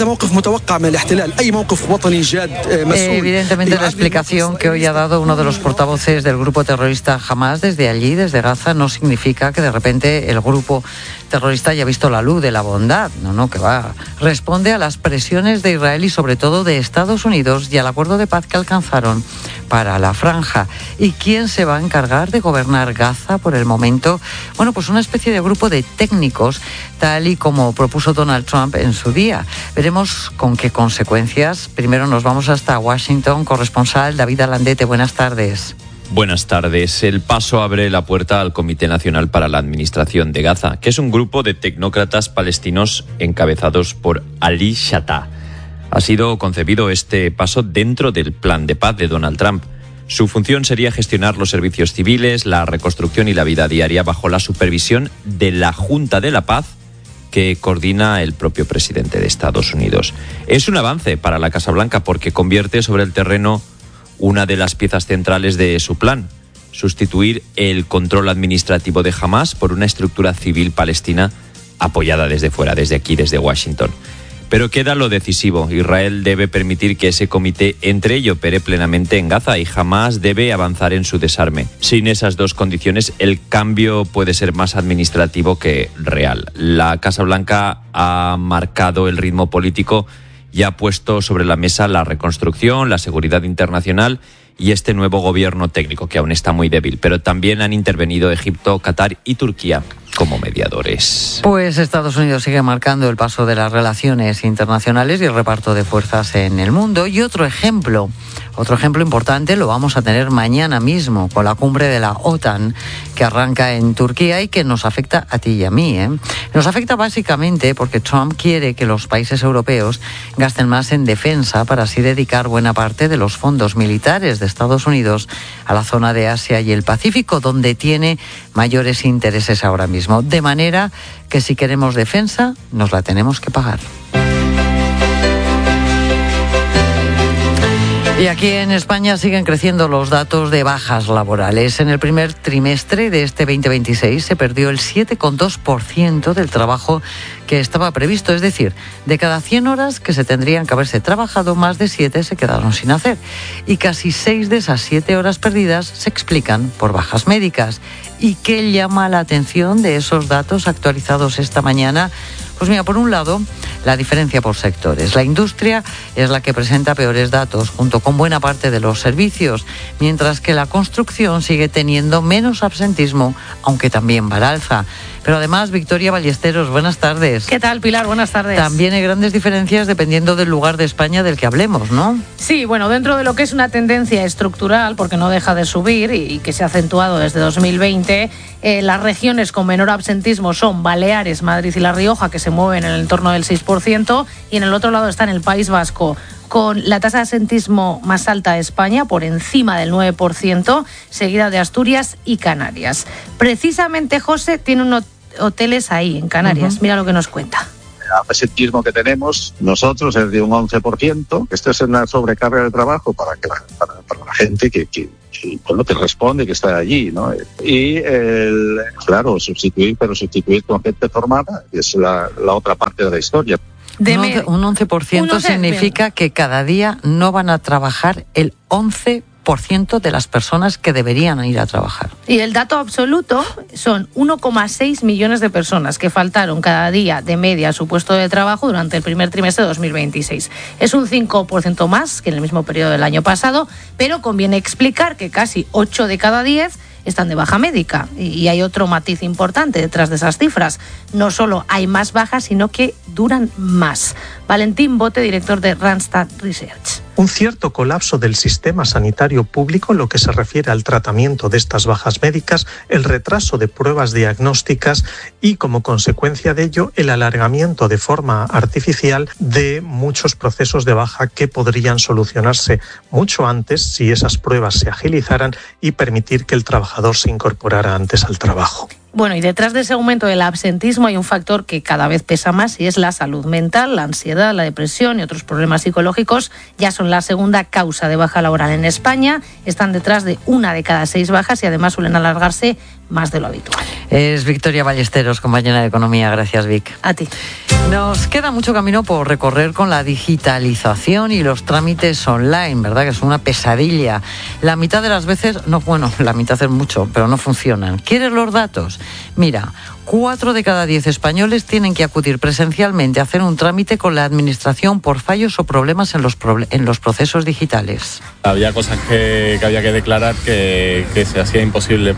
Evidentemente la explicación que hoy ha dado uno de los portavoces del grupo terrorista Hamás desde allí, desde Gaza, no significa que de repente el grupo terrorista haya visto la luz de la bondad. No, que va. Responde a las presiones de Israel y sobre todo de Estados Unidos y al acuerdo de paz que alcanzaron para la franja. ¿Y quién se va a encargar de gobernar Gaza por el momento? Bueno, pues una especie de grupo de técnicos, tal y como propuso Donald Trump en su día. Veremos con qué consecuencias. Primero nos vamos hasta Washington. Corresponsal David Alandete, buenas tardes. Buenas tardes. El paso abre la puerta al Comité Nacional para la Administración de Gaza, que es un grupo de tecnócratas palestinos encabezados por Ali Shattah. Ha sido concebido este paso dentro del plan de paz de Donald Trump. Su función sería gestionar los servicios civiles, la reconstrucción y la vida diaria bajo la supervisión de la Junta de la Paz, que coordina el propio presidente de Estados Unidos. Es un avance para la Casa Blanca porque convierte sobre el terreno una de las piezas centrales de su plan: sustituir el control administrativo de Hamás por una estructura civil palestina apoyada desde fuera, desde aquí, desde Washington. Pero queda lo decisivo. Israel debe permitir que ese comité entre y opere plenamente en Gaza y Hamás debe avanzar en su desarme. Sin esas dos condiciones, el cambio puede ser más administrativo que real. La Casa Blanca ha marcado el ritmo político y ha puesto sobre la mesa la reconstrucción, la seguridad internacional y este nuevo gobierno técnico, que aún está muy débil. Pero también han intervenido Egipto, Qatar y Turquía como mediadores. Pues Estados Unidos sigue marcando el paso de las relaciones internacionales y el reparto de fuerzas en el mundo. Y otro ejemplo importante lo vamos a tener mañana mismo con la cumbre de la OTAN que arranca en Turquía y que nos afecta a ti y a mí. Nos afecta básicamente porque Trump quiere que los países europeos gasten más en defensa para así dedicar buena parte de los fondos militares de Estados Unidos a la zona de Asia y el Pacífico, donde tiene mayores intereses ahora mismo. De manera que si queremos defensa, nos la tenemos que pagar. Y aquí en España siguen creciendo los datos de bajas laborales. En el primer trimestre de este 2026 se perdió el 7,2% del trabajo que estaba previsto. Es decir, de cada 100 horas que se tendrían que haberse trabajado, más de 7 se quedaron sin hacer. Y casi 6 de esas 7 horas perdidas se explican por bajas médicas. ¿Y qué llama la atención de esos datos actualizados esta mañana? Pues mira, por un lado, la diferencia por sectores. La industria es la que presenta peores datos, junto con buena parte de los servicios, mientras que la construcción sigue teniendo menos absentismo, aunque también va al alza. Pero además, Victoria Ballesteros, buenas tardes. ¿Qué tal, Pilar? Buenas tardes. También hay grandes diferencias dependiendo del lugar de España del que hablemos, ¿no? Sí, bueno, dentro de lo que es una tendencia estructural, porque no deja de subir y que se ha acentuado desde 2020, las regiones con menor absentismo son Baleares, Madrid y La Rioja, que se mueven en el entorno del 6%, y en el otro lado está en el País Vasco, con la tasa de absentismo más alta de España, por encima del 9%, seguida de Asturias y Canarias. Precisamente, José tiene unos hoteles ahí, en Canarias. Mira lo que nos cuenta. El absentismo que tenemos nosotros es de un 11%. Esto es una sobrecarga de trabajo para la gente que responde, que está allí, ¿no? Y, sustituir con gente formada es la otra parte de la historia. Un 11% significa que cada día no van a trabajar el 11% de las personas que deberían ir a trabajar. Y el dato absoluto son 1,6 millones de personas que faltaron cada día de media a su puesto de trabajo durante el primer trimestre de 2026. Es un 5% más que en el mismo periodo del año pasado, pero conviene explicar que casi 8 de cada 10 están de baja médica. Y hay otro matiz importante detrás de esas cifras. No solo hay más bajas, sino que duran más. Valentín Bote, director de Randstad Research. Un cierto colapso del sistema sanitario público en lo que se refiere al tratamiento de estas bajas médicas, el retraso de pruebas diagnósticas y, como consecuencia de ello, el alargamiento de forma artificial de muchos procesos de baja que podrían solucionarse mucho antes si esas pruebas se agilizaran y permitir que el trabajador se incorporara antes al trabajo. Bueno, y detrás de ese aumento del absentismo hay un factor que cada vez pesa más y es la salud mental, la ansiedad, la depresión y otros problemas psicológicos. Ya son la segunda causa de baja laboral en España. Están detrás de 1 de cada 6 bajas y además suelen alargarse más de lo habitual. Es Victoria Ballesteros, compañera de Economía. Gracias, Vic. A ti. Nos queda mucho camino por recorrer con la digitalización y los trámites online, ¿verdad? Que es una pesadilla. La mitad de las veces, la mitad es mucho, pero no funcionan. ¿Quieres los datos? Mira, 4 de cada 10 españoles tienen que acudir presencialmente a hacer un trámite con la administración por fallos o problemas en los procesos digitales. Había cosas que había que declarar que se hacía imposible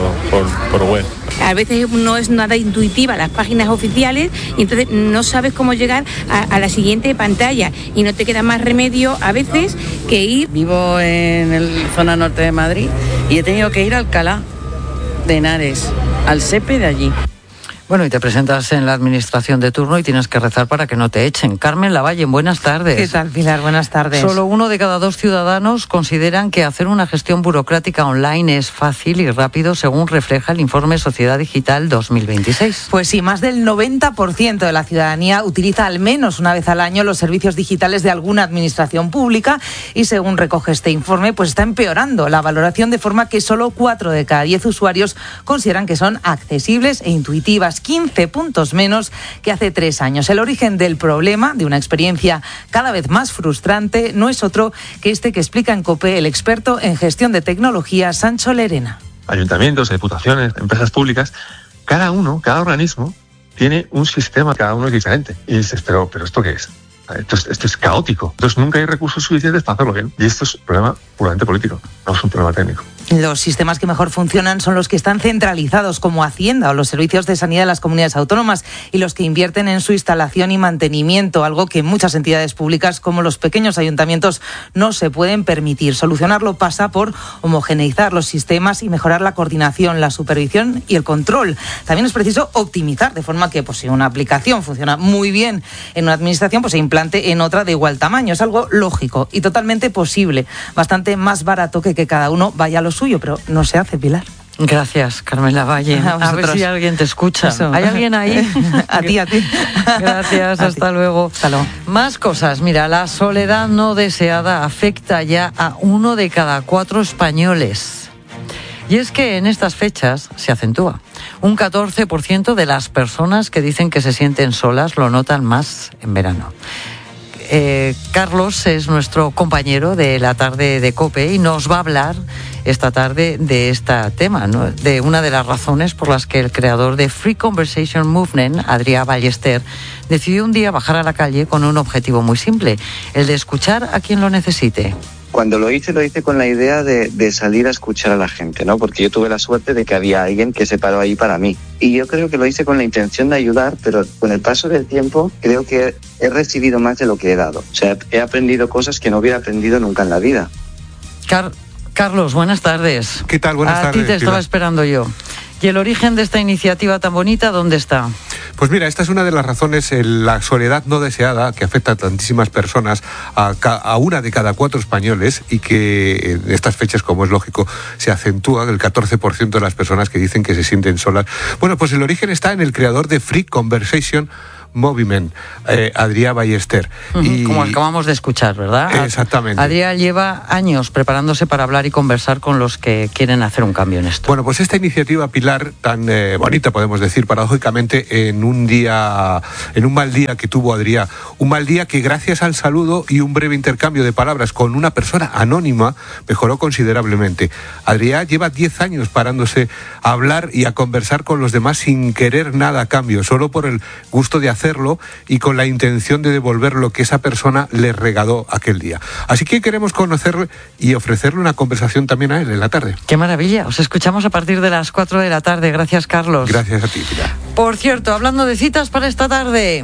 por web. A veces no es nada intuitiva las páginas oficiales y entonces no sabes cómo llegar a la siguiente pantalla y no te queda más remedio a veces que ir. Vivo en la zona norte de Madrid y he tenido que ir a Alcalá de Henares, al SEPE de allí. Bueno, y te presentas en la administración de turno y tienes que rezar para que no te echen. Carmen Lavalle, buenas tardes. ¿Qué tal, Pilar? Buenas tardes. Solo 1 de cada 2 ciudadanos consideran que hacer una gestión burocrática online es fácil y rápido, según refleja el informe Sociedad Digital 2026. Pues sí, más del 90% de la ciudadanía utiliza al menos una vez al año los servicios digitales de alguna administración pública y, según recoge este informe, pues está empeorando la valoración, de forma que solo 4 de cada 10 usuarios consideran que son accesibles e intuitivas, 15 puntos menos que hace 3 años. El origen del problema, de una experiencia cada vez más frustrante, no es otro que este que explica en COPE el experto en gestión de tecnología, Sancho Lerena. Ayuntamientos, diputaciones, empresas públicas, cada organismo tiene un sistema, cada uno es diferente. Y dices, pero ¿esto qué es? Esto es caótico. Entonces nunca hay recursos suficientes para hacerlo bien. Y esto es un problema puramente político, no es un problema técnico. Los sistemas que mejor funcionan son los que están centralizados, como Hacienda o los servicios de sanidad de las comunidades autónomas, y los que invierten en su instalación y mantenimiento, algo que muchas entidades públicas, como los pequeños ayuntamientos, no se pueden permitir. Solucionarlo pasa por homogeneizar los sistemas y mejorar la coordinación, la supervisión y el control. También es preciso optimizar, de forma que si una aplicación funciona muy bien en una administración, pues se implante en otra de igual tamaño. Es algo lógico y totalmente posible, bastante más barato que cada uno vaya a lo suyo, pero no se hace, Pilar. Gracias, Carmela Valle. A ver si alguien te escucha. Eso. ¿Hay alguien ahí? A ti. Gracias, hasta luego. Más cosas. Mira, la soledad no deseada afecta ya a 1 de cada 4 españoles. Y es que en estas fechas se acentúa. Un 14% de las personas que dicen que se sienten solas lo notan más en verano. Carlos es nuestro compañero de la tarde de COPE y nos va a hablar esta tarde de este tema, ¿no? De una de las razones por las que el creador de Free Conversation Movement, Adrià Ballester, decidió un día bajar a la calle con un objetivo muy simple, el de escuchar a quien lo necesite. Cuando lo hice con la idea de salir a escuchar a la gente, ¿no? Porque yo tuve la suerte de que había alguien que se paró ahí para mí. Y yo creo que lo hice con la intención de ayudar, pero con el paso del tiempo creo que he recibido más de lo que he dado. O sea, he aprendido cosas que no hubiera aprendido nunca en la vida. Carlos, buenas tardes. ¿Qué tal? Buenas tardes. A ti te estaba esperando yo. ¿Y el origen de esta iniciativa tan bonita, dónde está? Pues mira, esta es una de las razones, la soledad no deseada, que afecta a tantísimas personas, a 1 de cada 4 españoles, y que en estas fechas, como es lógico, se acentúa el 14% de las personas que dicen que se sienten solas. Bueno, pues el origen está en el creador de Free Conversation Movement, Adrià Ballester. Y como acabamos de escuchar, ¿verdad? Exactamente. Adrià lleva años preparándose para hablar y conversar con los que quieren hacer un cambio en esto. Bueno, pues esta iniciativa, Pilar, tan bonita, podemos decir, paradójicamente, en un mal día que tuvo Adrià, un mal día que gracias al saludo y un breve intercambio de palabras con una persona anónima, mejoró considerablemente. Adrià lleva 10 años parándose a hablar y a conversar con los demás sin querer nada a cambio, solo por el gusto de hacerlo y con la intención de devolver lo que esa persona le regaló aquel día. Así que queremos conocerlo y ofrecerle una conversación también a él en la tarde. ¡Qué maravilla! Os escuchamos a partir de las 4 de la tarde. Gracias, Carlos. Gracias a ti, Pilar. Por cierto, hablando de citas para esta tarde.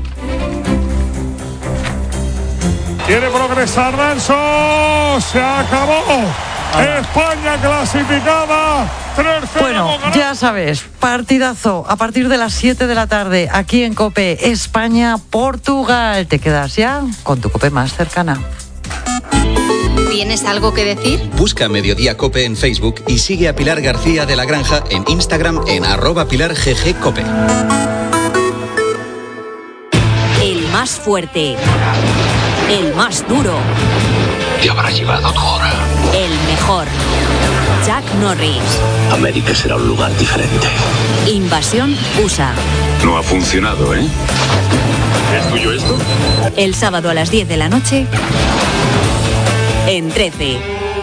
Quiere progresar Renzo. Se acabó. España clasificada. Bueno, ya sabes, partidazo a partir de las 7 de la tarde aquí en COPE, España-Portugal. Te quedas ya con tu COPE más cercana. ¿Tienes algo que decir? Busca Mediodía COPE en Facebook y sigue a Pilar García de la Granja en Instagram en @PilarGGCOPE. El más fuerte. El más duro. Te habrá llegado tu hora. El mejor. Chuck Norris. América será un lugar diferente. Invasión USA. No ha funcionado, ¿eh? ¿Es tuyo esto? El sábado a las 10 de la noche en 13.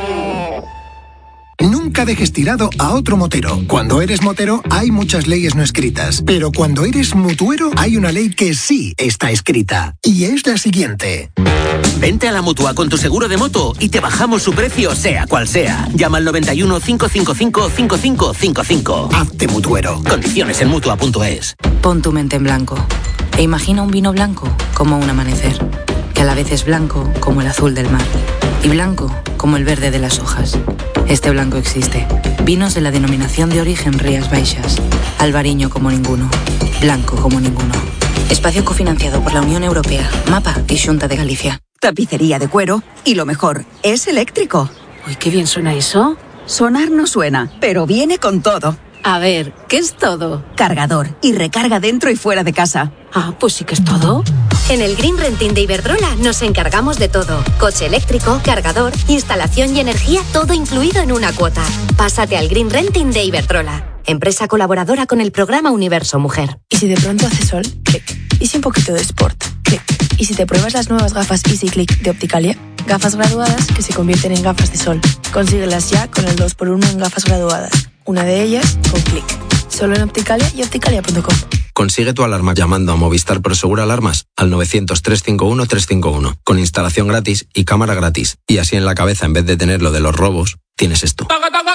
Nunca dejes tirado a otro motero. Cuando eres motero hay muchas leyes no escritas, pero cuando eres mutuero hay una ley que sí está escrita, y es la siguiente. Vente a la Mutua con tu seguro de moto y te bajamos su precio sea cual sea. Llama al 91 555 5555. Hazte mutuero. Condiciones en Mutua.es. Pon tu mente en blanco e imagina un vino blanco como un amanecer, que a la vez es blanco como el azul del mar y blanco como el verde de las hojas. Este blanco existe. Vinos de la denominación de origen Rías Baixas. Albariño como ninguno. Blanco como ninguno. Espacio cofinanciado por la Unión Europea, MAPA y Xunta de Galicia. Tapicería de cuero y lo mejor, es eléctrico. Uy, qué bien suena eso. Sonar no suena, pero viene con todo. A ver, ¿qué es todo? Cargador y recarga dentro y fuera de casa. Ah, pues sí que es todo. En el Green Renting de Iberdrola nos encargamos de todo. Coche eléctrico, cargador, instalación y energía, todo incluido en una cuota. Pásate al Green Renting de Iberdrola. Empresa colaboradora con el programa Universo Mujer. ¿Y si de pronto hace sol? Clic. ¿Y si un poquito de sport? Clic. ¿Y si te pruebas las nuevas gafas Easy Click de Opticalia? Gafas graduadas que se convierten en gafas de sol. Consíguelas ya con el 2x1 en gafas graduadas. Una de ellas con Clic. Solo en Opticalia y opticalia.com. Consigue tu alarma llamando a Movistar Prosegur Alarmas al 900-351-351 con instalación gratis y cámara gratis. Y así en la cabeza, en vez de tener lo de los robos, tienes esto.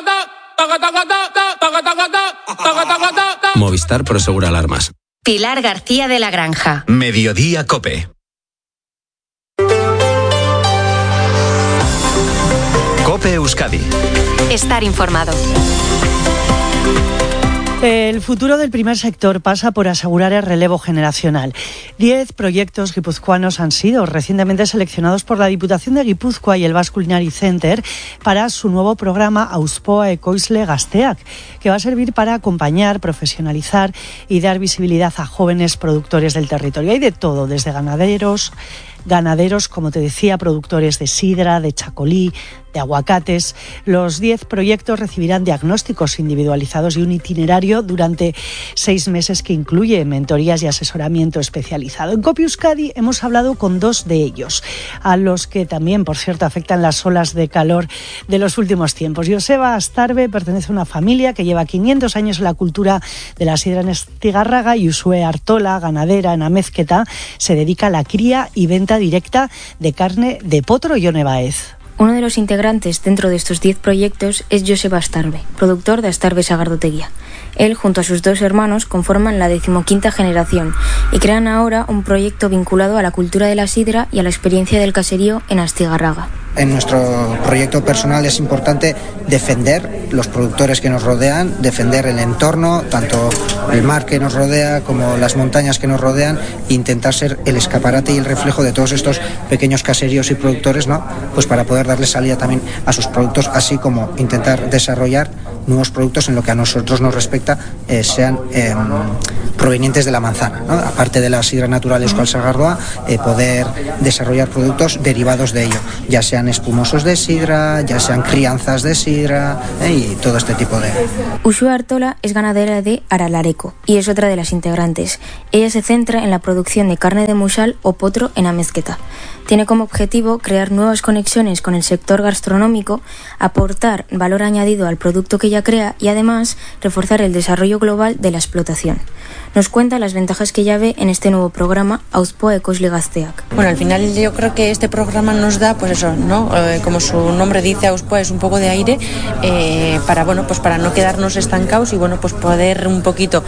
Movistar Prosegur Alarmas. Pilar García de la Granja. Mediodía COPE. COPE Euskadi. Estar informado. El futuro del primer sector pasa por asegurar el relevo generacional. 10 proyectos guipuzcoanos han sido recientemente seleccionados por la Diputación de Guipúzcoa y el Basque Culinary Center para su nuevo programa Auspoa Ekoizle Gazteak, que va a servir para acompañar, profesionalizar y dar visibilidad a jóvenes productores del territorio. Hay de todo, desde ganaderos, como te decía, productores de sidra, de chacolí, de aguacates. Los 10 proyectos recibirán diagnósticos individualizados y un itinerario durante 6 meses que incluye mentorías y asesoramiento especializado. En COPE Euskadi hemos hablado con 2 de ellos, a los que también, por cierto, afectan las olas de calor de los últimos tiempos. Joseba Astarbe pertenece a una familia que lleva 500 años en la cultura de la sidra en Astigarraga, y Usue Artola, ganadera en Amezqueta, se dedica a la cría y venta directa de carne de potro. Yone Baez. Uno de los integrantes dentro de estos 10 proyectos es Joseba Astarbe, productor de Astarbe Sagardotegia. Él, junto a sus 2 hermanos, conforman la 15ª generación y crean ahora un proyecto vinculado a la cultura de la sidra y a la experiencia del caserío en Astigarraga. En nuestro proyecto personal es importante defender los productores que nos rodean, defender el entorno, tanto el mar que nos rodea como las montañas que nos rodean, e intentar ser el escaparate y el reflejo de todos estos pequeños caseríos y productores, ¿no? Pues para poder darle salida también a sus productos, así como intentar desarrollar nuevos productos en lo que a nosotros nos respecta, sean provenientes de la manzana, ¿no? Aparte de la sidra natural Euskal Sagardoa, poder desarrollar productos derivados de ello, ya sean espumosos de sidra, ya sean crianzas de sidra, y todo este tipo de... Usue Artola es ganadera de Aralareco y es otra de las integrantes. Ella se centra en la producción de carne de muxal o potro en Amezqueta. Tiene como objetivo crear nuevas conexiones con el sector gastronómico, aportar valor añadido al producto que ella crea y además reforzar el desarrollo global de la explotación. Nos cuenta las ventajas que ella ve en este nuevo programa Auspoa Ekoizle Gazteak. Bueno, al final yo creo que este programa nos da, pues eso, ¿no? Como su nombre dice, Auspoa es un poco de aire para, bueno, pues para no quedarnos estancados y, bueno, pues poder un poquito,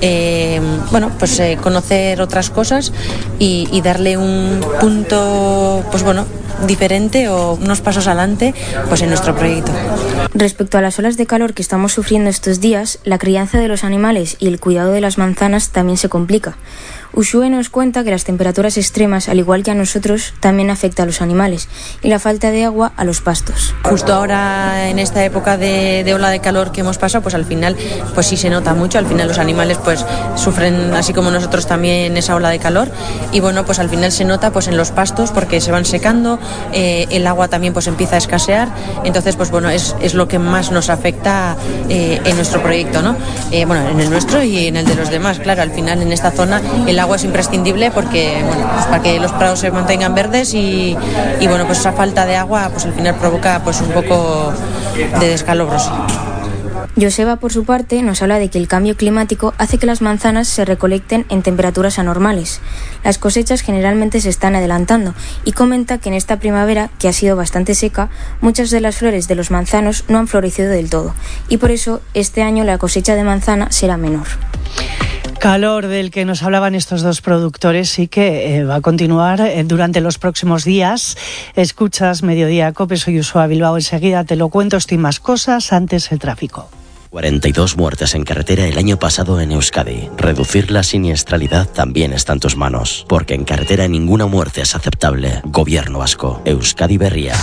conocer otras cosas y darle un punto, pues bueno, diferente o unos pasos adelante, pues en nuestro proyecto. Respecto a las olas de calor que estamos sufriendo estos días, la crianza de los animales y el cuidado de las manzanas también se complica. Usue nos cuenta que las temperaturas extremas, al igual que a nosotros, también afecta a los animales y la falta de agua a los pastos. Justo ahora, en esta época de ola de calor que hemos pasado, pues al final pues sí se nota mucho. Al final los animales pues sufren, así como nosotros, también esa ola de calor, y bueno, pues al final se nota pues en los pastos porque se van secando, el agua también pues empieza a escasear. Entonces pues bueno, es lo que más nos afecta en nuestro proyecto, ¿no? En el nuestro y en el de los demás. Claro, al final en esta zona el agua es imprescindible porque, bueno, pues para que los prados se mantengan verdes y bueno, pues esa falta de agua pues al final provoca pues un poco de descalabros. Joseba, por su parte, nos habla de que el cambio climático hace que las manzanas se recolecten en temperaturas anormales. Las cosechas generalmente se están adelantando y comenta que en esta primavera, que ha sido bastante seca, muchas de las flores de los manzanos no han florecido del todo y por eso este año la cosecha de manzana será menor. Calor del que nos hablaban estos 2 productores y que va a continuar durante los próximos días. Escuchas Mediodía Cope, soy Usua Bilbao. Enseguida te lo cuento, esto y más cosas. Antes el tráfico. 42 muertes en carretera el año pasado en Euskadi. Reducir la siniestralidad también está en tus manos, porque en carretera ninguna muerte es aceptable. Gobierno vasco. Euskadi Berria.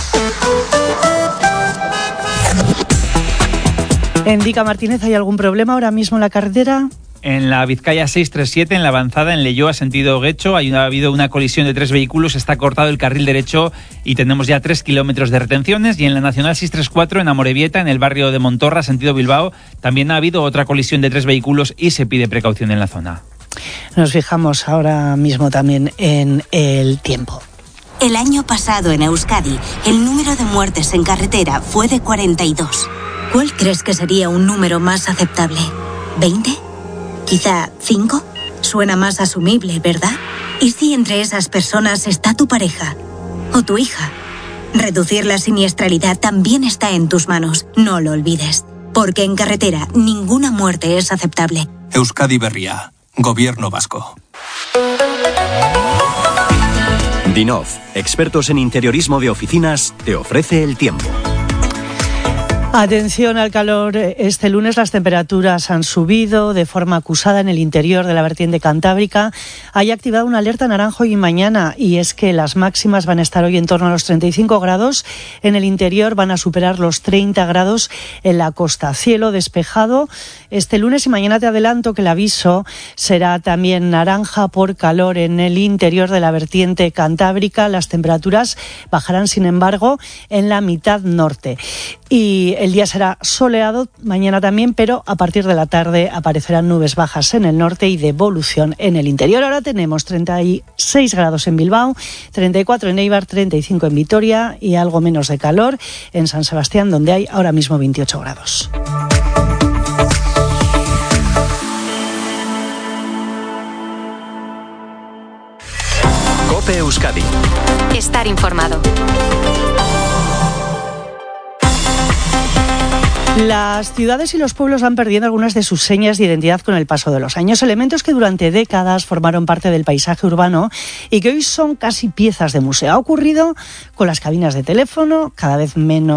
Indica Martínez, ¿hay algún problema ahora mismo en la carretera? En la Vizcaya 637, en la avanzada en Leioa, sentido Guecho, ha habido una colisión de 3 vehículos, está cortado el carril derecho y tenemos ya 3 kilómetros de retenciones. Y en la Nacional 634, en Amorebieta, en el barrio de Montorra, sentido Bilbao, también ha habido otra colisión de 3 vehículos y se pide precaución en la zona. Nos fijamos ahora mismo también en el tiempo. El año pasado en Euskadi, el número de muertes en carretera fue de 42. ¿Cuál crees que sería un número más aceptable? ¿20? ¿Quizá 5? Suena más asumible, ¿verdad? ¿Y si entre esas personas está tu pareja o tu hija? Reducir la siniestralidad también está en tus manos, no lo olvides. Porque en carretera ninguna muerte es aceptable. Euskadi Berria, Gobierno Vasco. Dinov, expertos en interiorismo de oficinas, te ofrece el tiempo. Atención al calor. Este lunes las temperaturas han subido de forma acusada en el interior de la vertiente cantábrica. Hay activado una alerta naranja hoy y mañana, y es que las máximas van a estar hoy en torno a los 35 grados. En el interior van a superar los 30 grados en la costa. Cielo despejado este lunes, y mañana te adelanto que el aviso será también naranja por calor en el interior de la vertiente cantábrica. Las temperaturas bajarán, sin embargo, en la mitad norte. Y el día será soleado mañana también, pero a partir de la tarde aparecerán nubes bajas en el norte y de evolución en el interior. Ahora tenemos 36 grados en Bilbao, 34 en Eibar, 35 en Vitoria y algo menos de calor en San Sebastián, donde hay ahora mismo 28 grados. COPE Euskadi. Estar informado. Las ciudades y los pueblos van perdiendo algunas de sus señas de identidad con el paso de los años, elementos que durante décadas formaron parte del paisaje urbano y que hoy son casi piezas de museo. Ha ocurrido con las cabinas de teléfono, cada vez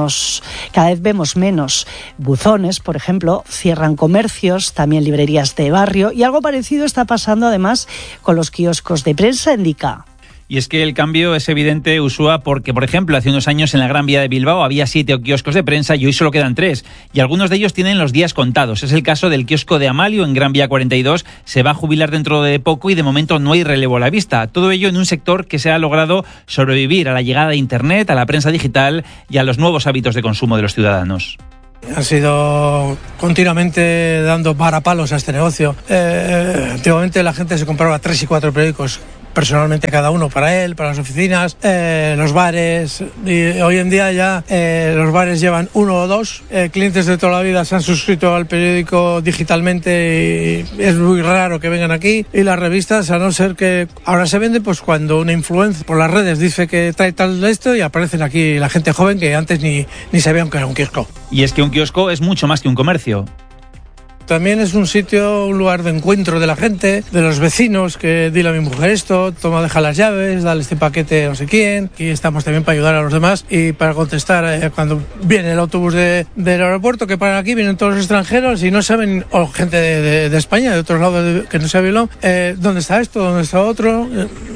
vemos menos buzones, por ejemplo, cierran comercios, también librerías de barrio, y algo parecido está pasando además con los kioscos de prensa en Dica. Y es que el cambio es evidente, Uxua, porque, por ejemplo, hace unos años en la Gran Vía de Bilbao había 7 kioscos de prensa y hoy solo quedan 3. Y algunos de ellos tienen los días contados. Es el caso del kiosco de Amalio en Gran Vía 42. Se va a jubilar dentro de poco y de momento no hay relevo a la vista. Todo ello en un sector que se ha logrado sobrevivir a la llegada de Internet, a la prensa digital y a los nuevos hábitos de consumo de los ciudadanos. Han sido continuamente dando parapalos a este negocio. Antiguamente la gente se compraba 3 y 4 periódicos personalmente, cada uno para él, para las oficinas, los bares, y hoy en día ya los bares llevan 1 o 2, clientes de toda la vida se han suscrito al periódico digitalmente y es muy raro que vengan aquí, y las revistas, a no ser que ahora se venden pues cuando una influencer por las redes dice que trae tal de esto y aparecen aquí la gente joven que antes ni sabían que era un kiosco. Y es que un kiosco es mucho más que un comercio. También es un sitio, un lugar de encuentro de la gente, de los vecinos, que dile a mi mujer esto, toma, deja las llaves, dale este paquete a no sé quién. Y estamos también para ayudar a los demás y para contestar cuando viene el autobús del aeropuerto, que paran aquí, vienen todos los extranjeros y no saben, o gente de España, de otros lados que no saben dónde está esto, dónde está otro.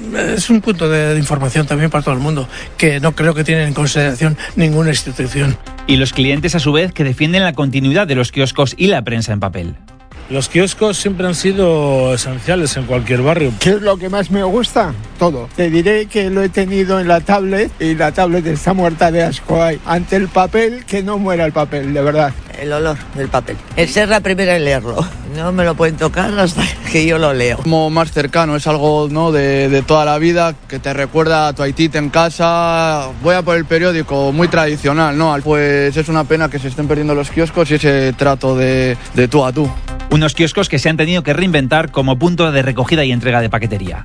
Es un punto de información también para todo el mundo, que no creo que tienen en consideración ninguna institución. Y los clientes, a su vez, que defienden la continuidad de los kioscos y la prensa en papel. Los kioscos siempre han sido esenciales en cualquier barrio. ¿Qué es lo que más me gusta? Todo. Te diré que lo he tenido en la tablet y la tablet está muerta de asco ahí. Ante el papel, que no muera el papel, de verdad. El olor del papel. El ser la primera en leerlo. No me lo pueden tocar hasta que yo lo leo. Como más cercano, es algo, ¿no?, de toda la vida, que te recuerda a tu haitita en casa. Voy a por el periódico, muy tradicional, ¿no? Pues es una pena que se estén perdiendo los kioscos y ese trato de tú a tú. Unos kioscos que se han tenido que reinventar como punto de recogida y entrega de paquetería.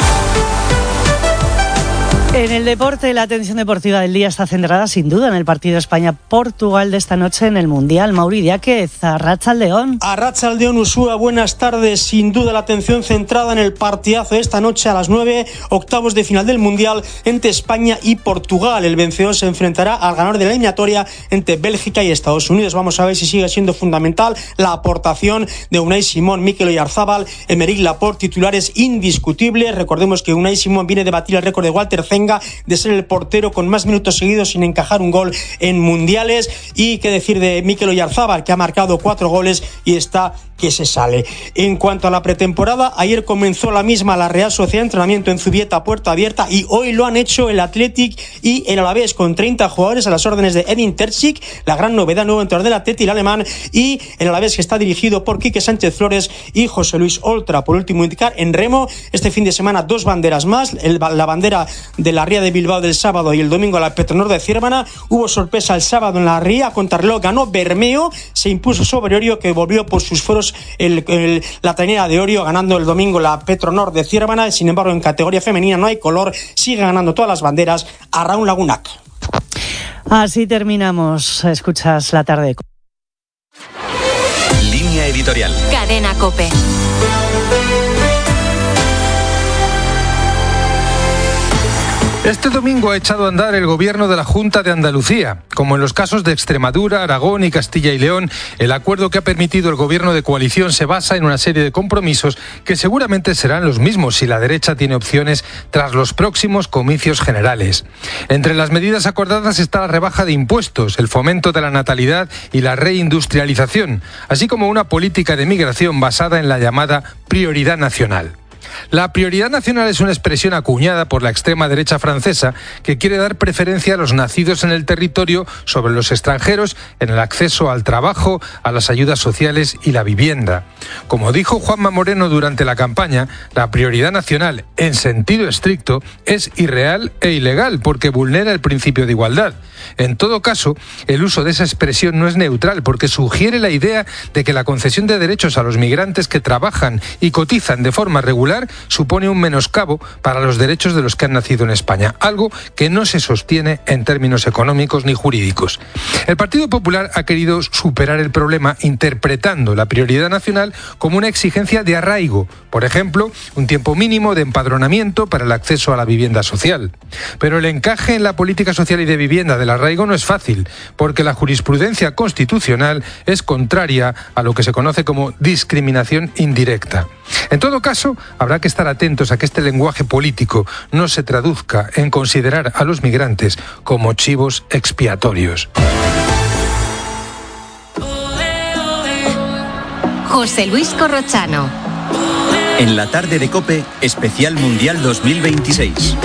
En el deporte, la atención deportiva del día está centrada sin duda en el partido España-Portugal de esta noche en el Mundial. Mauri Diáquez, Arratsaldeón. Arratsaldeón, Uxua, buenas tardes. Sin duda la atención centrada en el partidazo de esta noche a las 9, octavos de final del Mundial entre España y Portugal. El vencedor se enfrentará al ganador de la eliminatoria entre Bélgica y Estados Unidos. Vamos a ver si sigue siendo fundamental la aportación de Unai Simón, Mikel Oyarzabal, Aymeric Laporte, titulares indiscutibles. Recordemos que Unai Simón viene de batir el récord de Walter Zenga de ser el portero con más minutos seguidos sin encajar un gol en mundiales. Y qué decir de Mikel Oyarzabal, que ha marcado 4 goles y está que se sale. En cuanto a la pretemporada, ayer comenzó la misma la Real Sociedad de entrenamiento en Zubieta, puerta abierta, y hoy lo han hecho el Athletic y el Alavés, con 30 jugadores a las órdenes de Edin Terzic, la gran novedad, nuevo entrenador del Athletic, el alemán, y el Alavés, que está dirigido por Quique Sánchez Flores y José Luis Oltra. Por último, indicar en remo, este fin de semana 2 banderas más, la bandera de la Ría de Bilbao del sábado y el domingo la Petronor de Ciervana. Hubo sorpresa el sábado en la Ría, contrarreloj ganó Bermeo, se impuso sobre Orio, que volvió por sus fueros la trainera de Orio, ganando el domingo la Petronor de Ciervana. Sin embargo, en categoría femenina no hay color, sigue ganando todas las banderas a Raúl Lagunac. Así terminamos. Escuchas la tarde. Línea editorial. Cadena COPE. Este domingo ha echado a andar el gobierno de la Junta de Andalucía. Como en los casos de Extremadura, Aragón y Castilla y León, el acuerdo que ha permitido el gobierno de coalición se basa en una serie de compromisos que seguramente serán los mismos si la derecha tiene opciones tras los próximos comicios generales. Entre las medidas acordadas está la rebaja de impuestos, el fomento de la natalidad y la reindustrialización, así como una política de migración basada en la llamada prioridad nacional. La prioridad nacional es una expresión acuñada por la extrema derecha francesa que quiere dar preferencia a los nacidos en el territorio sobre los extranjeros en el acceso al trabajo, a las ayudas sociales y la vivienda. Como dijo Juanma Moreno durante la campaña, la prioridad nacional, en sentido estricto, es irreal e ilegal porque vulnera el principio de igualdad. En todo caso, el uso de esa expresión no es neutral porque sugiere la idea de que la concesión de derechos a los migrantes que trabajan y cotizan de forma regular supone un menoscabo para los derechos de los que han nacido en España, algo que no se sostiene en términos económicos ni jurídicos. El Partido Popular ha querido superar el problema interpretando la prioridad nacional como una exigencia de arraigo, por ejemplo, un tiempo mínimo de empadronamiento para el acceso a la vivienda social. Pero el encaje en la política social y de vivienda del arraigo no es fácil, porque la jurisprudencia constitucional es contraria a lo que se conoce como discriminación indirecta. En todo caso, habrá que estar atentos a que este lenguaje político no se traduzca en considerar a los migrantes como chivos expiatorios. José Luis Corrochano. En la tarde de COPE, especial Mundial 2026.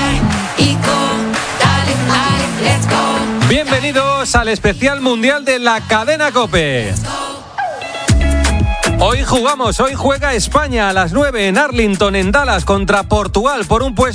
Bienvenidos al especial mundial de la cadena COPE. Hoy juega España a las 9 en Arlington, en Dallas, contra Portugal por un puesto